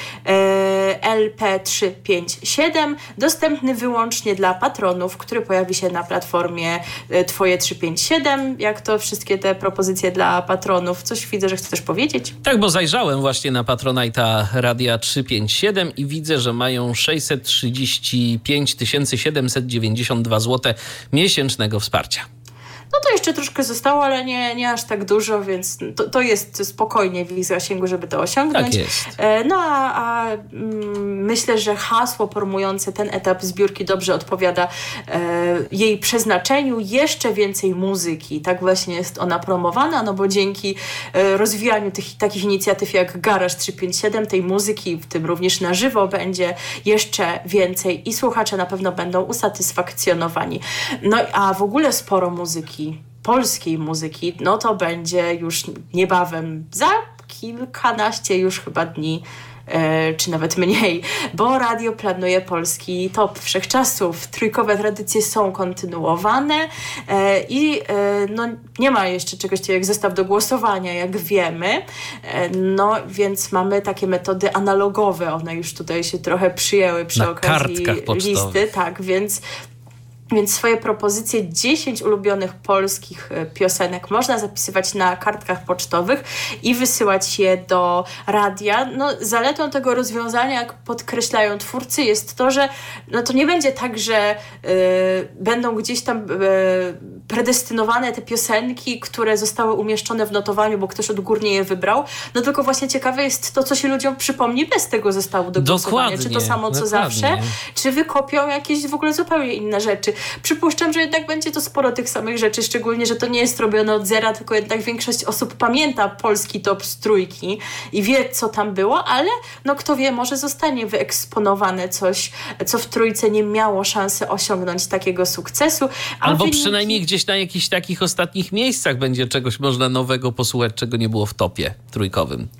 e, L P trzysta pięćdziesiąt siedem, dostępny wyłącznie dla patronów, który pojawi się na platformie e, Twoje trzysta pięćdziesiąt siedem. Jak to wszystkie te propozycje dla patronów? Coś widzę, że chcesz powiedzieć?
Tak, bo zajrzałem właśnie na Patronite'a Radia trzysta pięćdziesiąt siedem i widzę, że mają sześćset trzydzieści pięć tysięcy siedemset dziewięćdziesiąt dwa złote miesięcznego wsparcia.
No to jeszcze troszkę zostało, ale nie, nie aż tak dużo, więc to, to jest spokojnie w ich zasięgu, żeby to osiągnąć.
Tak jest.
No a, a mm, myślę, że hasło promujące ten etap zbiórki dobrze odpowiada e, jej przeznaczeniu. Jeszcze więcej muzyki. Tak właśnie jest ona promowana, no bo dzięki e, rozwijaniu tych, takich inicjatyw jak Garaż trzysta pięćdziesiąt siedem, tej muzyki, w tym również na żywo, będzie jeszcze więcej i słuchacze na pewno będą usatysfakcjonowani. No a w ogóle sporo muzyki, polskiej muzyki, no to będzie już niebawem, za kilkanaście już chyba dni, e, czy nawet mniej, bo radio planuje polski top wszechczasów. Trójkowe tradycje są kontynuowane e, i e, no, nie ma jeszcze czegoś takiego jak zestaw do głosowania, jak wiemy, e, no więc mamy takie metody analogowe, one już tutaj się trochę przyjęły przy
Na
okazji
kartkach
listy, tak, więc Więc swoje propozycje, dziesięć ulubionych polskich piosenek można zapisywać na kartkach pocztowych i wysyłać je do radia. No, zaletą tego rozwiązania, jak podkreślają twórcy, jest to, że no, to nie będzie tak, że y, będą gdzieś tam y, predestynowane te piosenki, które zostały umieszczone w notowaniu, bo ktoś odgórnie je wybrał. No tylko właśnie ciekawe jest to, co się ludziom przypomni bez tego zestawu do głosowania.
Dokładnie,
Czy to samo, co
dokładnie.
zawsze, czy wykopią jakieś w ogóle zupełnie inne rzeczy. Przypuszczam, że jednak będzie to sporo tych samych rzeczy, szczególnie, że to nie jest robione od zera, tylko jednak większość osób pamięta polski top z trójki i wie, co tam było, ale no kto wie, może zostanie wyeksponowane coś, co w trójce nie miało szansy osiągnąć takiego sukcesu. A
Albo
wyniki...
przynajmniej gdzieś na jakichś takich ostatnich miejscach będzie czegoś można nowego posłuchać, czego nie było w topie trójkowym.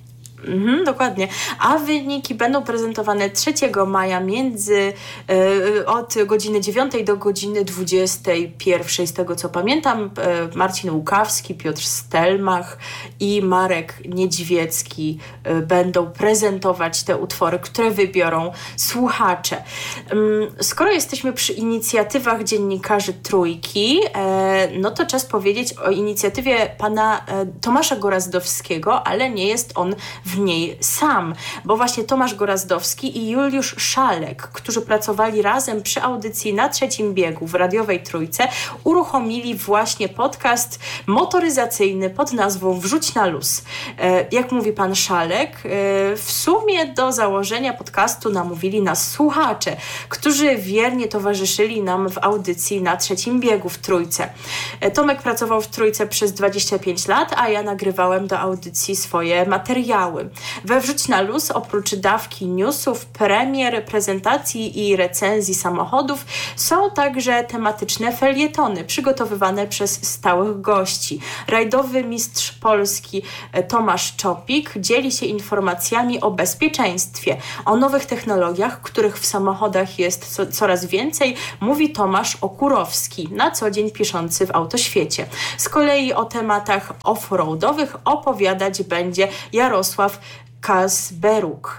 Mhm, dokładnie. A wyniki będą prezentowane trzeciego maja między e, od godziny dziewiątej do godziny dwudziestej pierwszej. Z tego co pamiętam, e, Marcin Łukawski, Piotr Stelmach i Marek Niedźwiecki e, będą prezentować te utwory, które wybiorą słuchacze. E, skoro jesteśmy przy inicjatywach dziennikarzy Trójki, e, no to czas powiedzieć o inicjatywie pana e, Tomasza Gorazdowskiego, ale nie jest on w niej sam, bo właśnie Tomasz Gorazdowski i Juliusz Szalek, którzy pracowali razem przy audycji Na Trzecim Biegu w radiowej Trójce, uruchomili właśnie podcast motoryzacyjny pod nazwą Wrzuć na luz. E, jak mówi pan Szalek, e, w sumie do założenia podcastu namówili nas słuchacze, którzy wiernie towarzyszyli nam w audycji Na Trzecim Biegu w Trójce. E, Tomek pracował w Trójce przez dwadzieścia pięć lat, a ja nagrywałem do audycji swoje materiały. We Wrzuć na luz oprócz dawki newsów, premier, prezentacji i recenzji samochodów są także tematyczne felietony przygotowywane przez stałych gości. Rajdowy mistrz Polski Tomasz Czopik dzieli się informacjami o bezpieczeństwie, o nowych technologiach, których w samochodach jest co, coraz więcej, mówi Tomasz Okurowski, na co dzień piszący w Autoświecie. Z kolei o tematach off-roadowych opowiadać będzie Jarosław Kasberuk,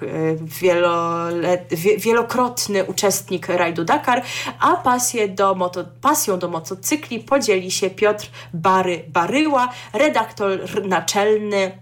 wielolet, wielokrotny uczestnik rajdu Dakar, a pasję do moto, pasją do motocykli podzieli się Piotr Bary Baryła, redaktor naczelny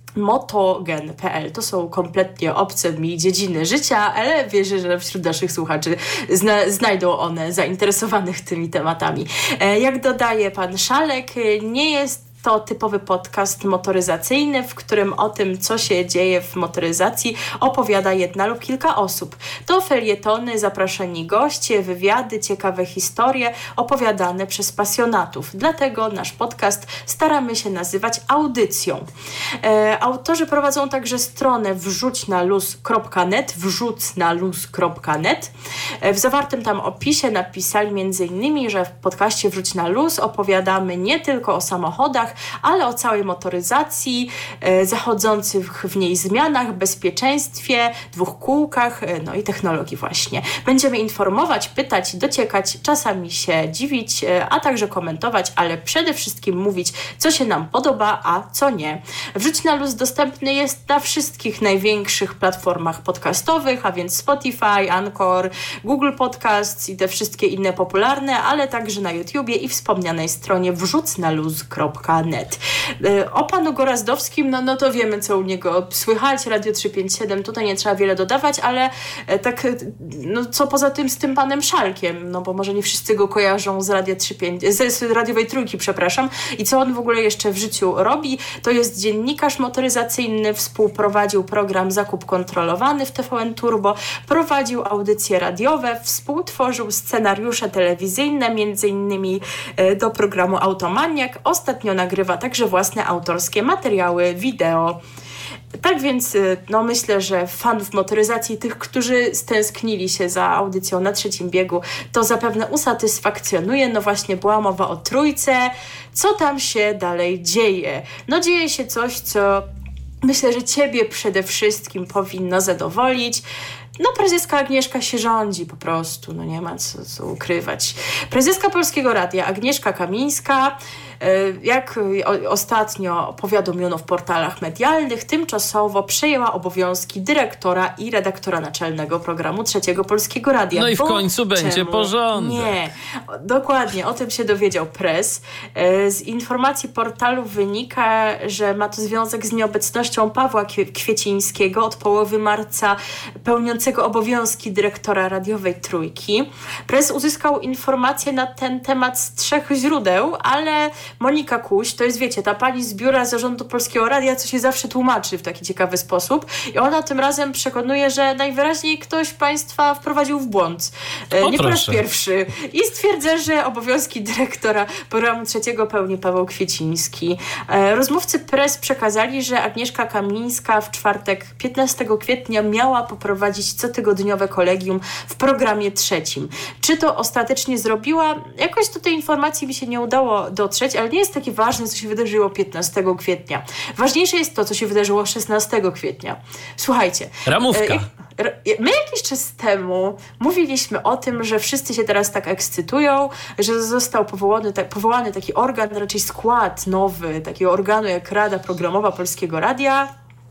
motogen kropka p l. To są kompletnie obce mi dziedziny życia, ale wierzę, że wśród naszych słuchaczy zna, znajdą one zainteresowanych tymi tematami. Jak dodaje pan Szalek, nie jest to typowy podcast motoryzacyjny, w którym o tym, co się dzieje w motoryzacji, opowiada jedna lub kilka osób. To felietony, zapraszani goście, wywiady, ciekawe historie opowiadane przez pasjonatów. Dlatego nasz podcast staramy się nazywać audycją. E, autorzy prowadzą także stronę wrzuć na luz kropka net, wrzuc na luz kropka net. E, w zawartym tam opisie napisali między innymi, że w podcaście Wrzuć na luz opowiadamy nie tylko o samochodach, ale o całej motoryzacji, e, zachodzących w niej zmianach, bezpieczeństwie, dwóch kółkach, e, no i technologii właśnie. Będziemy informować, pytać, dociekać, czasami się dziwić, e, a także komentować, ale przede wszystkim mówić, co się nam podoba, a co nie. Wrzuć na luz dostępny jest na wszystkich największych platformach podcastowych, a więc Spotify, Anchor, Google Podcasts i te wszystkie inne popularne, ale także na YouTubie i wspomnianej stronie wrzuc na luz kropka net. O panu Gorazdowskim, no, no to wiemy, co u niego słychać, Radio trzysta pięćdziesiąt siedem, tutaj nie trzeba wiele dodawać, ale tak, no co poza tym z tym panem Szalkiem, no bo może nie wszyscy go kojarzą z Radia trzysta pięćdziesiąt, z radiowej Trójki, przepraszam, i co on w ogóle jeszcze w życiu robi, to jest dziennikarz motoryzacyjny, współprowadził program Zakup Kontrolowany w T V N Turbo, prowadził audycje radiowe, współtworzył scenariusze telewizyjne, między innymi do programu Automaniak, ostatnio nagrywa także własne autorskie materiały wideo. Tak więc no myślę, że fanów motoryzacji, tych, którzy stęsknili się za audycją Na Trzecim Biegu, to zapewne usatysfakcjonuje. No właśnie była mowa o Trójce. Co tam się dalej dzieje? No dzieje się coś, co myślę, że ciebie przede wszystkim powinno zadowolić. No prezeska Agnieszka się rządzi po prostu, no nie ma co, co ukrywać. Prezeska Polskiego Radia Agnieszka Kamińska, jak ostatnio powiadomiono w portalach medialnych, tymczasowo przejęła obowiązki dyrektora i redaktora naczelnego programu Trzeciego Polskiego Radia.
No i w
Bo
końcu będzie
czemu?
porządek.
Nie, dokładnie, o tym się dowiedział Press. Z informacji portalu wynika, że ma to związek z nieobecnością Pawła Kwiecińskiego od połowy marca, pełniącego obowiązki dyrektora radiowej Trójki. Press uzyskał informacje na ten temat z trzech źródeł, ale Monika Kuś, to jest, wiecie, ta pani z biura zarządu Polskiego Radia, co się zawsze tłumaczy w taki ciekawy sposób, i ona tym razem przekonuje, że najwyraźniej ktoś państwa wprowadził w błąd.
O,
nie po raz
proszę.
pierwszy. I stwierdza, że obowiązki dyrektora programu trzeciego pełni Paweł Kwieciński. Rozmówcy Press przekazali, że Agnieszka Kamińska w czwartek piętnastego kwietnia miała poprowadzić cotygodniowe kolegium w programie trzecim. Czy to ostatecznie zrobiła? Jakoś do tej informacji mi się nie udało dotrzeć, powiedzieć, ale nie jest takie ważne, co się wydarzyło piętnastego kwietnia. Ważniejsze jest to, co się wydarzyło szesnastego kwietnia. Słuchajcie.
Ramówka.
My jakiś czas temu mówiliśmy o tym, że wszyscy się teraz tak ekscytują, że został powołany, tak, powołany taki organ, raczej skład nowy, takiego organu jak Rada Programowa Polskiego Radia.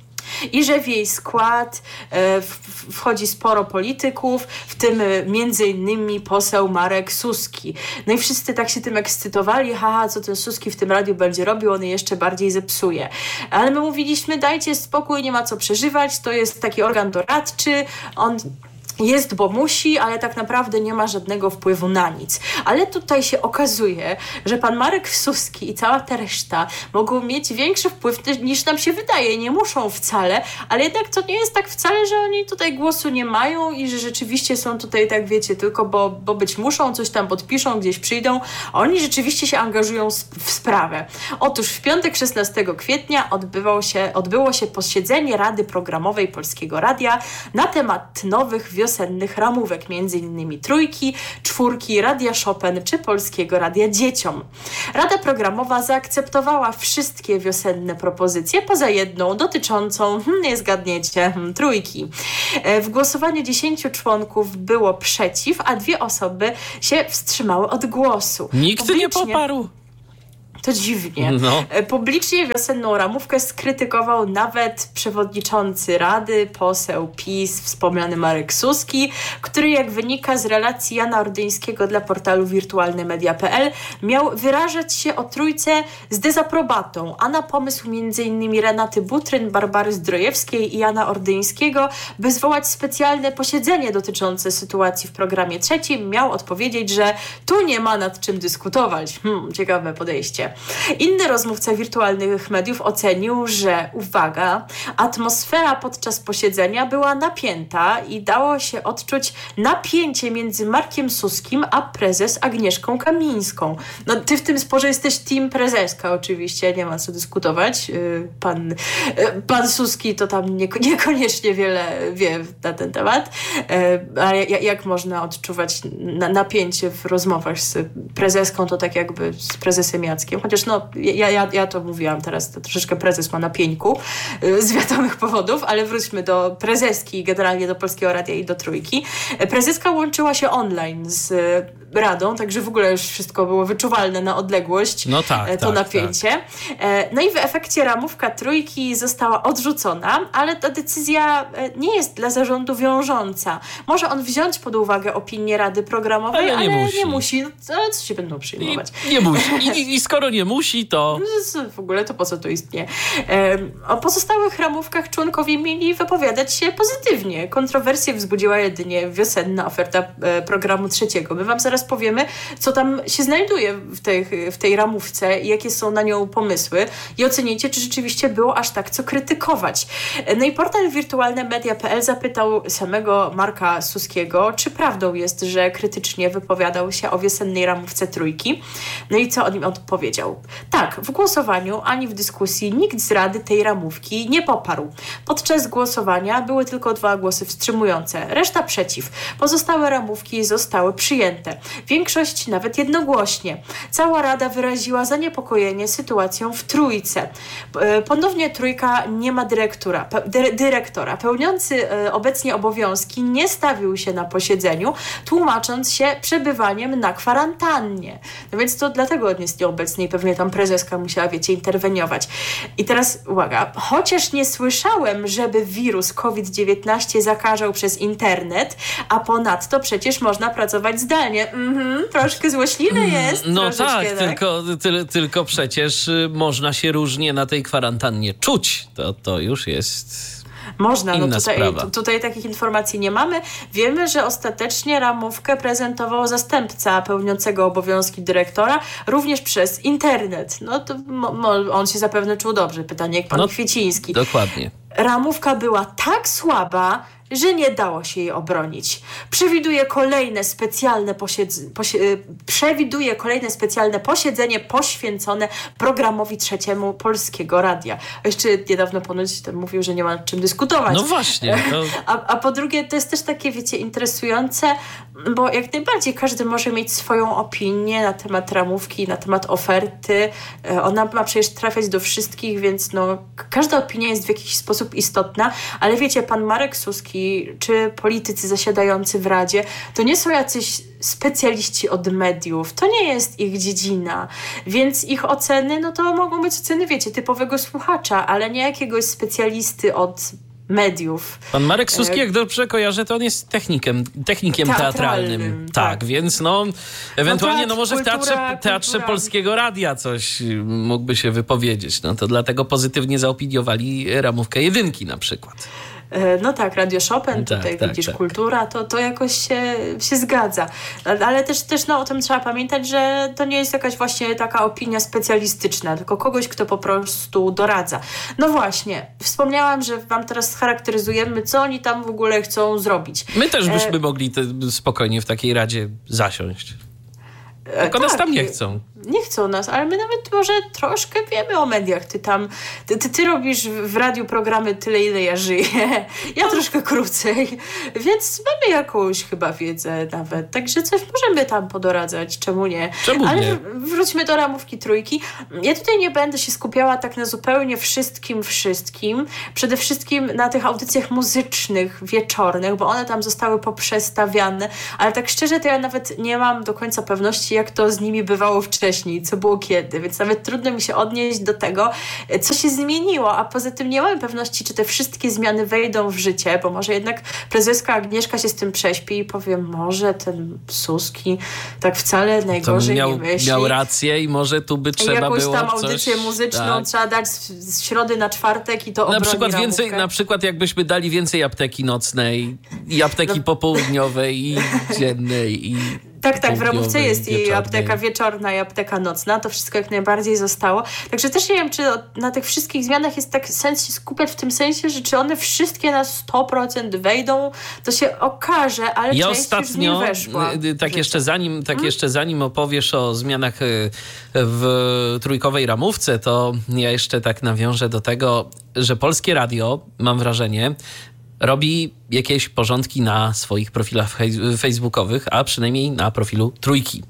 I że w jej skład e, w, wchodzi sporo polityków, w tym e, między innymi poseł Marek Suski. No i wszyscy tak się tym ekscytowali, haha, co ten Suski w tym radiu będzie robił, on je jeszcze bardziej zepsuje. Ale my mówiliśmy, dajcie spokój, nie ma co przeżywać, to jest taki organ doradczy, on jest, bo musi, ale tak naprawdę nie ma żadnego wpływu na nic. Ale tutaj się okazuje, że pan Marek Suski i cała ta reszta mogą mieć większy wpływ niż nam się wydaje. Nie muszą wcale, ale jednak to nie jest tak wcale, że oni tutaj głosu nie mają i że rzeczywiście są tutaj, tak wiecie, tylko bo, bo być muszą, coś tam podpiszą, gdzieś przyjdą. Oni rzeczywiście się angażują w sprawę. Otóż w piątek szesnastego kwietnia odbywał się, odbyło się posiedzenie Rady Programowej Polskiego Radia na temat nowych wiosennych ramówek, między innymi Trójki, Czwórki, Radia Chopin czy Polskiego Radia Dzieciom. Rada Programowa zaakceptowała wszystkie wiosenne propozycje, poza jedną dotyczącą, hmm, nie zgadniecie, hmm, Trójki. W głosowaniu dziesięciu członków było przeciw, a dwie osoby się wstrzymały od głosu.
Nikt
Publicznie...
nie poparł.
To dziwnie.
No.
Publicznie wiosenną ramówkę skrytykował nawet przewodniczący Rady, poseł PiS, wspomniany Marek Suski, który, jak wynika z relacji Jana Ordyńskiego dla portalu wirtualne media kropka p l, miał wyrażać się o Trójce z dezaprobatą, a na pomysł między innymi Renaty Butryn, Barbary Zdrojewskiej i Jana Ordyńskiego, by zwołać specjalne posiedzenie dotyczące sytuacji w programie trzecim, miał odpowiedzieć, że tu nie ma nad czym dyskutować. Hmm, ciekawe podejście. Inny rozmówca wirtualnych mediów ocenił, że, uwaga, atmosfera podczas posiedzenia była napięta i dało się odczuć napięcie między Markiem Suskim a prezes Agnieszką Kamińską. No, ty w tym sporze jesteś team prezeska oczywiście, nie ma co dyskutować. Pan, pan Suski to tam nie, niekoniecznie wiele wie na ten temat, ale jak można odczuwać napięcie w rozmowach z prezeską, to tak jakby z prezesem Jackiem. Chociaż no, ja, ja, ja to mówiłam teraz, to troszeczkę prezes ma na pieńku z wiadomych powodów, ale wróćmy do prezeski, generalnie do Polskiego Radia i do Trójki. Prezeska łączyła się online z Radą, także w ogóle już wszystko było wyczuwalne na odległość,
no tak,
to
tak,
napięcie. Tak. No i w efekcie ramówka Trójki została odrzucona, ale ta decyzja nie jest dla zarządu wiążąca. Może on wziąć pod uwagę opinię Rady Programowej, ale nie ale musi. Nie musi. No, co się będą przyjmować?
I, nie musi. I, I skoro nie musi, to...
W ogóle to po co to istnieje? O pozostałych ramówkach członkowie mieli wypowiadać się pozytywnie. Kontrowersje wzbudziła jedynie wiosenna oferta programu trzeciego. My wam zaraz powiemy, co tam się znajduje w tej, w tej ramówce i jakie są na nią pomysły i ocenicie, czy rzeczywiście było aż tak co krytykować. No i portal wirtualne media kropka p l zapytał samego Marka Suskiego, czy prawdą jest, że krytycznie wypowiadał się o wiosennej ramówce Trójki. No i co on im odpowiedział? Tak, w głosowaniu ani w dyskusji nikt z Rady tej ramówki nie poparł. Podczas głosowania były tylko dwa głosy wstrzymujące, reszta przeciw. Pozostałe ramówki zostały przyjęte. Większość nawet jednogłośnie. Cała Rada wyraziła zaniepokojenie sytuacją w Trójce. Ponownie Trójka nie ma dyrektora. Dy- dyrektora. Pełniący obecnie obowiązki nie stawił się na posiedzeniu, tłumacząc się przebywaniem na kwarantannie. No więc to dlatego on jest nieobecny i pewnie tam prezeska musiała, wiecie, interweniować. I teraz uwaga, chociaż nie słyszałem, żeby wirus covid dziewiętnaście zakażał przez internet, a ponadto przecież można pracować zdalnie. Mhm, troszkę złośliwy jest.
No tak,
tak,
tylko, ty, tylko przecież można się różnie na tej kwarantannie czuć. To, to już jest...
Można,
Inna
no tutaj,
sprawa.
tutaj takich informacji nie mamy. Wiemy, że ostatecznie ramówkę prezentował zastępca pełniącego obowiązki dyrektora, również przez internet. No to mo, mo, on się zapewne czuł dobrze. Pytanie jak pan
no,
Kwieciński.
Dokładnie.
Ramówka była tak słaba, że nie dało się jej obronić. Przewiduje kolejne specjalne posiedz- posie- przewiduje kolejne specjalne posiedzenie poświęcone programowi trzeciemu Polskiego Radia. A jeszcze niedawno ponoć ten mówił, że nie ma nad czym dyskutować.
No właśnie. To...
A, a po drugie, to jest też takie, wiecie, interesujące, bo jak najbardziej każdy może mieć swoją opinię na temat ramówki, na temat oferty. Ona ma przecież trafiać do wszystkich, więc no, każda opinia jest w jakiś sposób istotna, ale wiecie, pan Marek Suski czy politycy zasiadający w Radzie, to nie są jacyś specjaliści od mediów, to nie jest ich dziedzina, więc ich oceny, no to mogą być oceny, wiecie, typowego słuchacza, ale nie jakiegoś specjalisty od mediów.
Pan Marek Suski, jak dobrze kojarzę, to on jest technikiem, technikiem teatralnym. teatralnym. Tak, tak, więc no ewentualnie no, teatr, no może w teatrze, kultura, teatrze kultura. Polskiego Radia coś mógłby się wypowiedzieć. No to dlatego pozytywnie zaopiniowali ramówkę jedynki na przykład.
No tak, Radio Chopin,
tak,
tutaj
tak,
widzisz,
tak.
kultura, to, to jakoś się, się zgadza. Ale też, też no, o tym trzeba pamiętać, że to nie jest jakaś właśnie taka opinia specjalistyczna, tylko kogoś, kto po prostu doradza. No właśnie, wspomniałam, że wam teraz scharakteryzujemy, co oni tam w ogóle chcą zrobić.
My też byśmy e... mogli te, spokojnie w takiej radzie zasiąść. Tylko
tak,
nas tam nie chcą.
Nie chcą nas, ale my nawet może troszkę wiemy o mediach. Ty tam, ty, ty, ty robisz w radiu programy tyle, ile ja żyję. Ja troszkę krócej. Więc mamy jakąś chyba wiedzę nawet. Także coś możemy tam podoradzać. Czemu nie?
Czemu
ale
nie?
Wróćmy do ramówki trójki. Ja tutaj nie będę się skupiała tak na zupełnie wszystkim, wszystkim. Przede wszystkim na tych audycjach muzycznych, wieczornych, bo one tam zostały poprzestawiane. Ale tak szczerze, to ja nawet nie mam do końca pewności, jak to z nimi bywało wcześniej, co było kiedy, więc nawet trudno mi się odnieść do tego, co się zmieniło, a poza tym nie mamy pewności, czy te wszystkie zmiany wejdą w życie, bo może jednak prezeska Agnieszka się z tym prześpi i powie, może ten Suski tak wcale najgorzej
miał,
nie myśli.
Miał rację i może tu by trzeba
jakąś
było
tam audycję
coś,
muzyczną
tak.
trzeba dać z, z środy na czwartek i to
na
obroni
przykład więcej,
ramówkę.
Na przykład jakbyśmy dali więcej apteki nocnej i apteki no. popołudniowej i dziennej i
Tak, tak, w ramówce jest i
wieczornej.
apteka wieczorna i apteka nocna, to wszystko jak najbardziej zostało. Także też nie wiem, czy na tych wszystkich zmianach jest tak sens się skupiać w tym sensie, że czy one wszystkie na sto procent wejdą, to się okaże, ale
ja
część
ostatnio,
już z nich weszła.
Tak, jeszcze zanim, tak hmm? jeszcze zanim opowiesz o zmianach w trójkowej ramówce, to ja jeszcze tak nawiążę do tego, że Polskie Radio, mam wrażenie, robi jakieś porządki na swoich profilach facebookowych, a przynajmniej na profilu Trójki.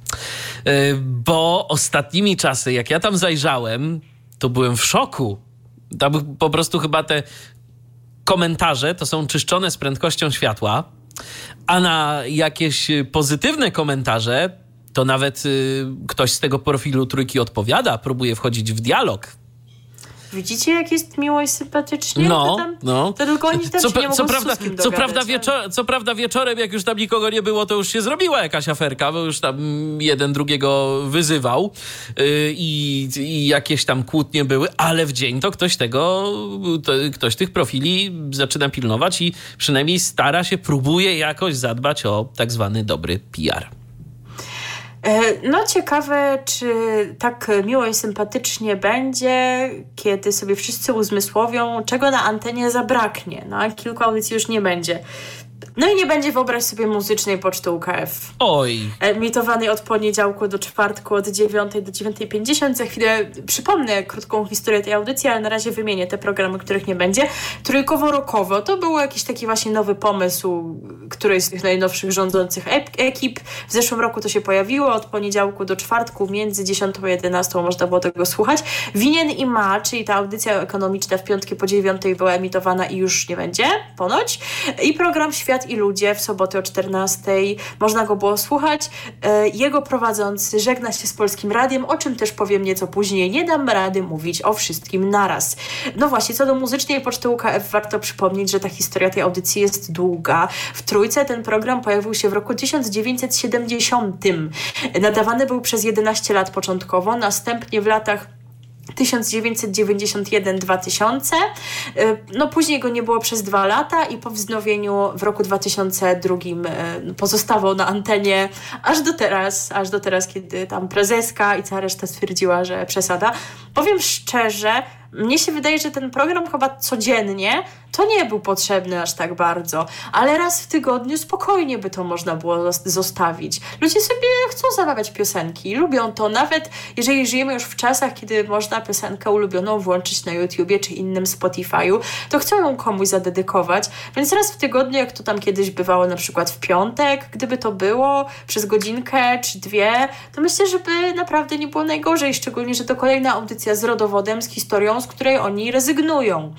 Bo ostatnimi czasy, jak ja tam zajrzałem, to byłem w szoku. Tam po prostu chyba te komentarze to są czyszczone z prędkością światła, a na jakieś pozytywne komentarze to nawet ktoś z tego profilu Trójki odpowiada, próbuje wchodzić w dialog.
Widzicie, jak jest miło i sympatycznie?
No,
to, tam,
no.
to tylko oni tam
co,
się nie mogą
co
z
prawda,
Suskim
co,
dogadać,
prawda wieczor- co prawda wieczorem, jak już tam nikogo nie było, to już się zrobiła jakaś aferka, bo już tam jeden drugiego wyzywał yy, i, i jakieś tam kłótnie były, ale w dzień to ktoś tego, to, ktoś tych profili zaczyna pilnować i przynajmniej stara się, próbuje jakoś zadbać o tak zwany dobry P R.
No ciekawe, czy tak miło i sympatycznie będzie, kiedy sobie wszyscy uzmysłowią, czego na antenie zabraknie. No a kilku audycji już nie będzie. No i nie będzie, wyobraź sobie, muzycznej Poczty U K F.
Oj.
Emitowanej od poniedziałku do czwartku od dziewiątej do dziewiątej pięćdziesiąt. Za chwilę przypomnę krótką historię tej audycji, ale na razie wymienię te programy, których nie będzie. Trójkowo-rokowo to był jakiś taki właśnie nowy pomysł którejś z tych najnowszych rządzących ekip. W zeszłym roku to się pojawiło. Od poniedziałku do czwartku między dziesiątą a jedenastą można było tego słuchać. Winien i ma, czyli ta audycja ekonomiczna w piątki po dziewiątej była emitowana i już nie będzie, ponoć. I program Świat i ludzie w sobotę o czternastej można go było słuchać. Jego prowadzący żegna się z Polskim Radiem, o czym też powiem nieco później. Nie dam rady mówić o wszystkim naraz. No właśnie, co do muzycznej Poczty U K F warto przypomnieć, że ta historia tej audycji jest długa. W Trójce ten program pojawił się w roku tysiąc dziewięćset siedemdziesiątym. Nadawany był przez jedenaście lat początkowo, następnie w latach tysiąc dziewięćset dziewięćdziesiąt jeden do dwa tysiące. No później go nie było przez dwa lata i po wznowieniu w roku dwa tysiące drugim pozostawał na antenie aż do teraz, aż do teraz, kiedy tam prezeska i cała reszta stwierdziła, że przesada. Powiem szczerze, mnie się wydaje, że ten program chyba codziennie to nie był potrzebny aż tak bardzo, ale raz w tygodniu spokojnie by to można było zostawić. Ludzie sobie chcą zamawiać piosenki, lubią to, nawet jeżeli żyjemy już w czasach, kiedy można piosenkę ulubioną włączyć na YouTubie czy innym Spotify'u, to chcą ją komuś zadedykować, więc raz w tygodniu, jak to tam kiedyś bywało na przykład w piątek, gdyby to było przez godzinkę czy dwie, to myślę, że by naprawdę nie było najgorzej, szczególnie, że to kolejna audycja z rodowodem, z historią, z której oni rezygnują.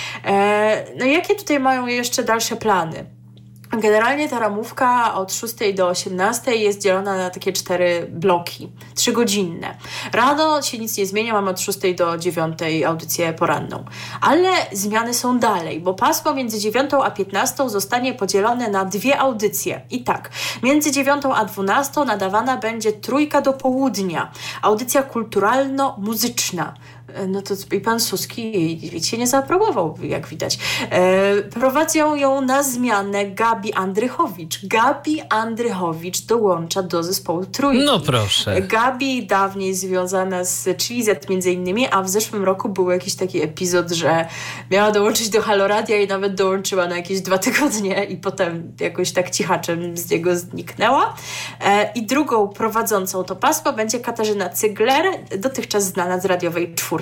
E, no jakie tutaj mają jeszcze dalsze plany? Generalnie ta ramówka od szóstej do osiemnastej jest dzielona na takie cztery bloki, trzygodzinne. Rano się nic nie zmienia, mamy od szóstej do dziewiątej audycję poranną. Ale zmiany są dalej, bo pasmo między dziewiątą a piętnastą zostanie podzielone na dwie audycje. I tak, między dziewiątą a dwunastą nadawana będzie trójka do południa, audycja kulturalno-muzyczna. No to i pan Suski wiecie, nie zaaprobował, jak widać. E, prowadzą ją na zmianę Gabi Andrychowicz. Gabi Andrychowicz dołącza do zespołu Trójki.
No proszę.
Gabi dawniej związana z Chili Z między innymi, a w zeszłym roku był jakiś taki epizod, że miała dołączyć do Halo Radia i nawet dołączyła na jakieś dwa tygodnie i potem jakoś tak cichaczem z niego zniknęła. E, I drugą prowadzącą to pasmo będzie Katarzyna Cygler, dotychczas znana z radiowej czwórki.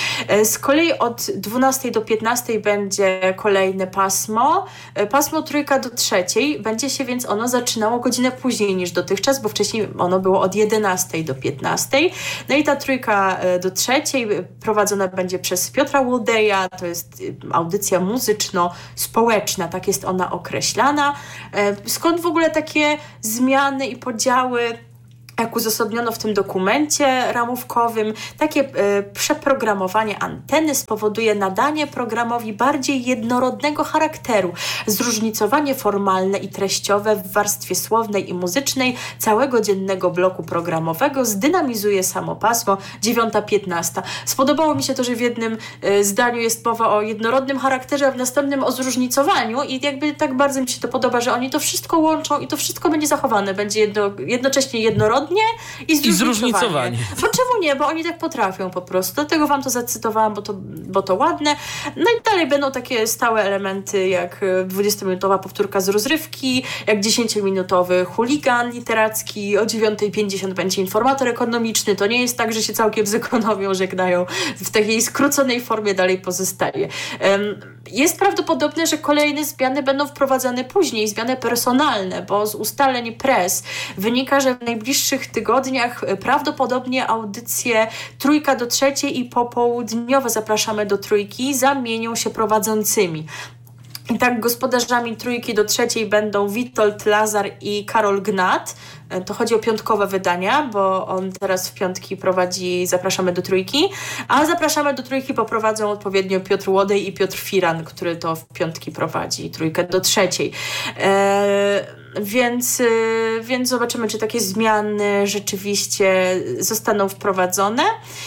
Z kolei od dwunastej do piętnastej będzie kolejne pasmo. Pasmo trójka do trzeciej. Będzie się więc ono zaczynało godzinę później niż dotychczas, bo wcześniej ono było od jedenastej do piętnastej. No i ta trójka do trzeciej prowadzona będzie przez Piotra Łodeja. To jest audycja muzyczno-społeczna. Tak jest ona określana. Skąd w ogóle takie zmiany i podziały, jak uzasadniono w tym dokumencie ramówkowym? Takie e, przeprogramowanie anteny spowoduje nadanie programowi bardziej jednorodnego charakteru, zróżnicowanie formalne i treściowe w warstwie słownej i muzycznej całego dziennego bloku programowego, zdynamizuje samo pasmo dziewiąta piętnasta. Spodobało mi się to, że w jednym e, zdaniu jest mowa o jednorodnym charakterze, a w następnym o zróżnicowaniu i jakby tak bardzo mi się to podoba, że oni to wszystko łączą i to wszystko będzie zachowane, będzie jedno, jednocześnie jednorodne i zróżnicowanie. I zróżnicowanie. Bo czemu nie? Bo oni tak potrafią po prostu. Dlatego wam to zacytowałam, bo to, bo to ładne. No i dalej będą takie stałe elementy jak dwudziestominutowa powtórka z rozrywki, jak dziesięciominutowy chuligan literacki, o dziewiątej pięćdziesiąt będzie informator ekonomiczny. To nie jest tak, że się całkiem z ekonomią żegnają. W takiej skróconej formie dalej pozostaje. Jest prawdopodobne, że kolejne zmiany będą wprowadzane później, zmiany personalne, bo z ustaleń press wynika, że w najbliższych tygodniach prawdopodobnie audycje trójka do trzeciej i popołudniowe zapraszamy do trójki zamienią się prowadzącymi. I tak gospodarzami trójki do trzeciej będą Witold Lazar i Karol Gnat. To chodzi o piątkowe wydania, bo on teraz w piątki prowadzi Zapraszamy do trójki, a Zapraszamy do trójki poprowadzą odpowiednio Piotr Łodej i Piotr Firan, który to w piątki prowadzi trójkę do trzeciej. Eee, Więc, więc zobaczymy, czy takie zmiany rzeczywiście zostaną wprowadzone.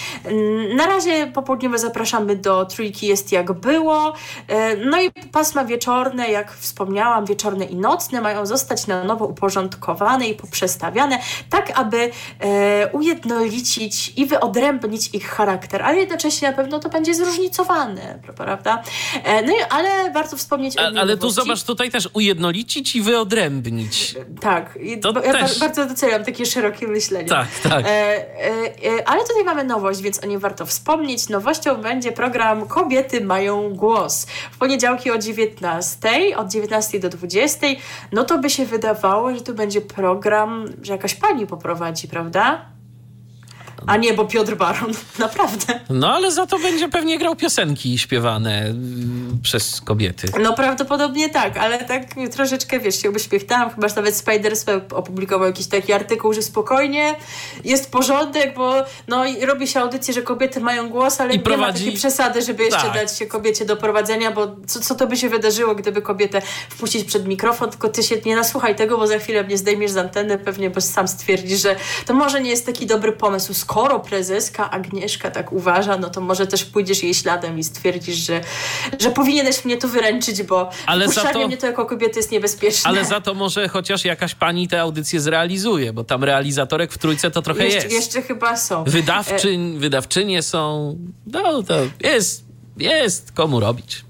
Na razie popołudniowe Zapraszamy do trójki jest jak było. No i pasma wieczorne, jak wspomniałam, wieczorne i nocne mają zostać na nowo uporządkowane i poprzestawiane, tak aby e, ujednolicić i wyodrębnić ich charakter, ale jednocześnie na pewno to będzie zróżnicowane, prawda? E, no i, ale warto wspomnieć o
Ale tu zobacz, tutaj też ujednolicić i wyodrębnić.
Tak, to ja też... bardzo doceniam takie szerokie myślenie.
Tak, tak. E,
e, ale tutaj mamy nowość, więc o niej warto wspomnieć. Nowością będzie program Kobiety mają głos. W poniedziałki o dziewiętnastej, od dziewiętnastej do dwudziestej, no to by się wydawało, że to będzie program, że jakaś pani poprowadzi, prawda? A nie, bo Piotr Baron, naprawdę.
No ale za to będzie pewnie grał piosenki śpiewane y, przez kobiety.
No prawdopodobnie tak, ale tak troszeczkę, wiesz, się uśmiechnęłam, chyba że nawet Spiders opublikował jakiś taki artykuł, że spokojnie, jest porządek, bo no robi się audycję, że kobiety mają głos, ale I nie prowadzi... ma takiej przesady, żeby jeszcze tak. dać się kobiecie do prowadzenia, bo co, co to by się wydarzyło, gdyby kobietę wpuścić przed mikrofon, tylko ty się nie nasłuchaj tego, bo za chwilę mnie zdejmiesz z anteny, pewnie, bo sam stwierdzisz, że to może nie jest taki dobry pomysł. skoro prezeska Agnieszka tak uważa, no to może też pójdziesz jej śladem i stwierdzisz, że, że powinieneś mnie tu wyręczyć, bo
ale
puszczanie
to,
mnie to jako kobiety jest niebezpieczne.
Ale za to może chociaż jakaś pani tę audycję zrealizuje, bo tam realizatorek w trójce to trochę
jeszcze,
jest.
Jeszcze chyba są.
Wydawczyń, e... wydawczynie są, no to jest, jest komu robić.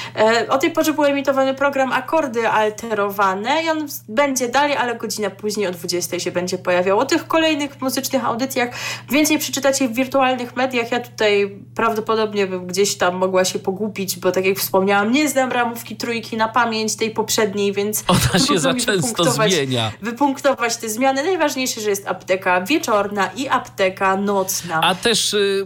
O tej porze był emitowany program Akordy Alterowane i on będzie dalej, ale godzinę później o dwudziestej się będzie pojawiał. O tych kolejnych muzycznych audycjach więcej przeczytacie w wirtualnych mediach. Ja tutaj prawdopodobnie bym gdzieś tam mogła się pogubić, bo tak jak wspomniałam, nie znam ramówki trójki na pamięć tej poprzedniej, więc
ona się za często zmienia.
Wypunktować te zmiany. Najważniejsze, że jest apteka wieczorna i apteka nocna.
A też y,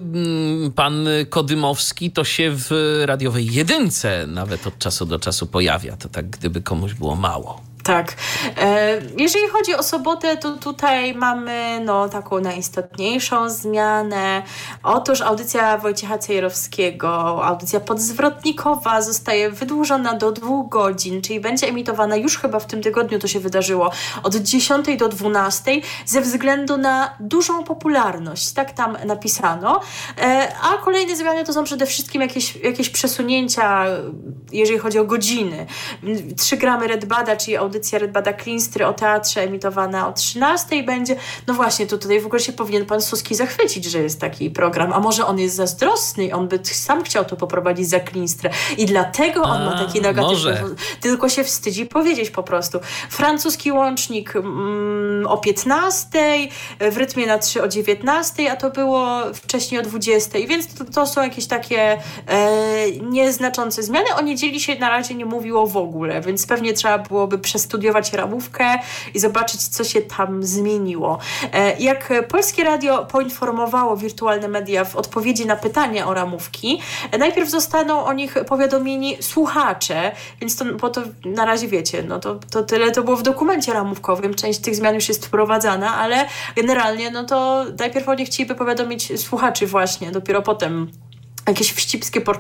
pan Kodymowski to się w radiowej jedynce nawet od czasu do czasu pojawia. To tak, gdyby komuś było mało.
Tak. E, jeżeli chodzi o sobotę, to tutaj mamy no, taką najistotniejszą zmianę. Otóż audycja Wojciecha Cejrowskiego, audycja podzwrotnikowa zostaje wydłużona do dwóch godzin, czyli będzie emitowana już chyba w tym tygodniu, to się wydarzyło, od dziesiątej do dwunastej ze względu na dużą popularność. Tak tam napisano. E, a kolejne zmiany to są przede wszystkim jakieś, jakieś przesunięcia, jeżeli chodzi o godziny. trzy gramy Red Bada, czyli audycja audycja Red Bada Klinstry o teatrze emitowana o trzynastej będzie. No właśnie, to tutaj w ogóle się powinien pan Suski zachwycić, że jest taki program. A może on jest zazdrosny, on by sam chciał to poprowadzić za Klinstrę i dlatego on A, ma taki negatywny. Tylko się wstydzi powiedzieć po prostu. Francuski łącznik mm, o piętnastej, w rytmie na trzy o dziewiętnastej, a to było wcześniej o dwudziestej, więc to, to są jakieś takie e, nieznaczące zmiany. O niedzieli się na razie nie mówiło w ogóle, więc pewnie trzeba byłoby przestudiować ramówkę i zobaczyć, co się tam zmieniło. E, jak Polskie Radio poinformowało wirtualne media w odpowiedzi na pytania o ramówki, e, najpierw zostaną o nich powiadomieni słuchacze, więc to, bo to na razie wiecie, no to, to tyle to było w dokumencie ramówkowym, część tych zmian już jest wprowadzana, ale generalnie no to najpierw o nich chcieliby powiadomić słuchaczy właśnie, dopiero potem jakieś wścibskie portale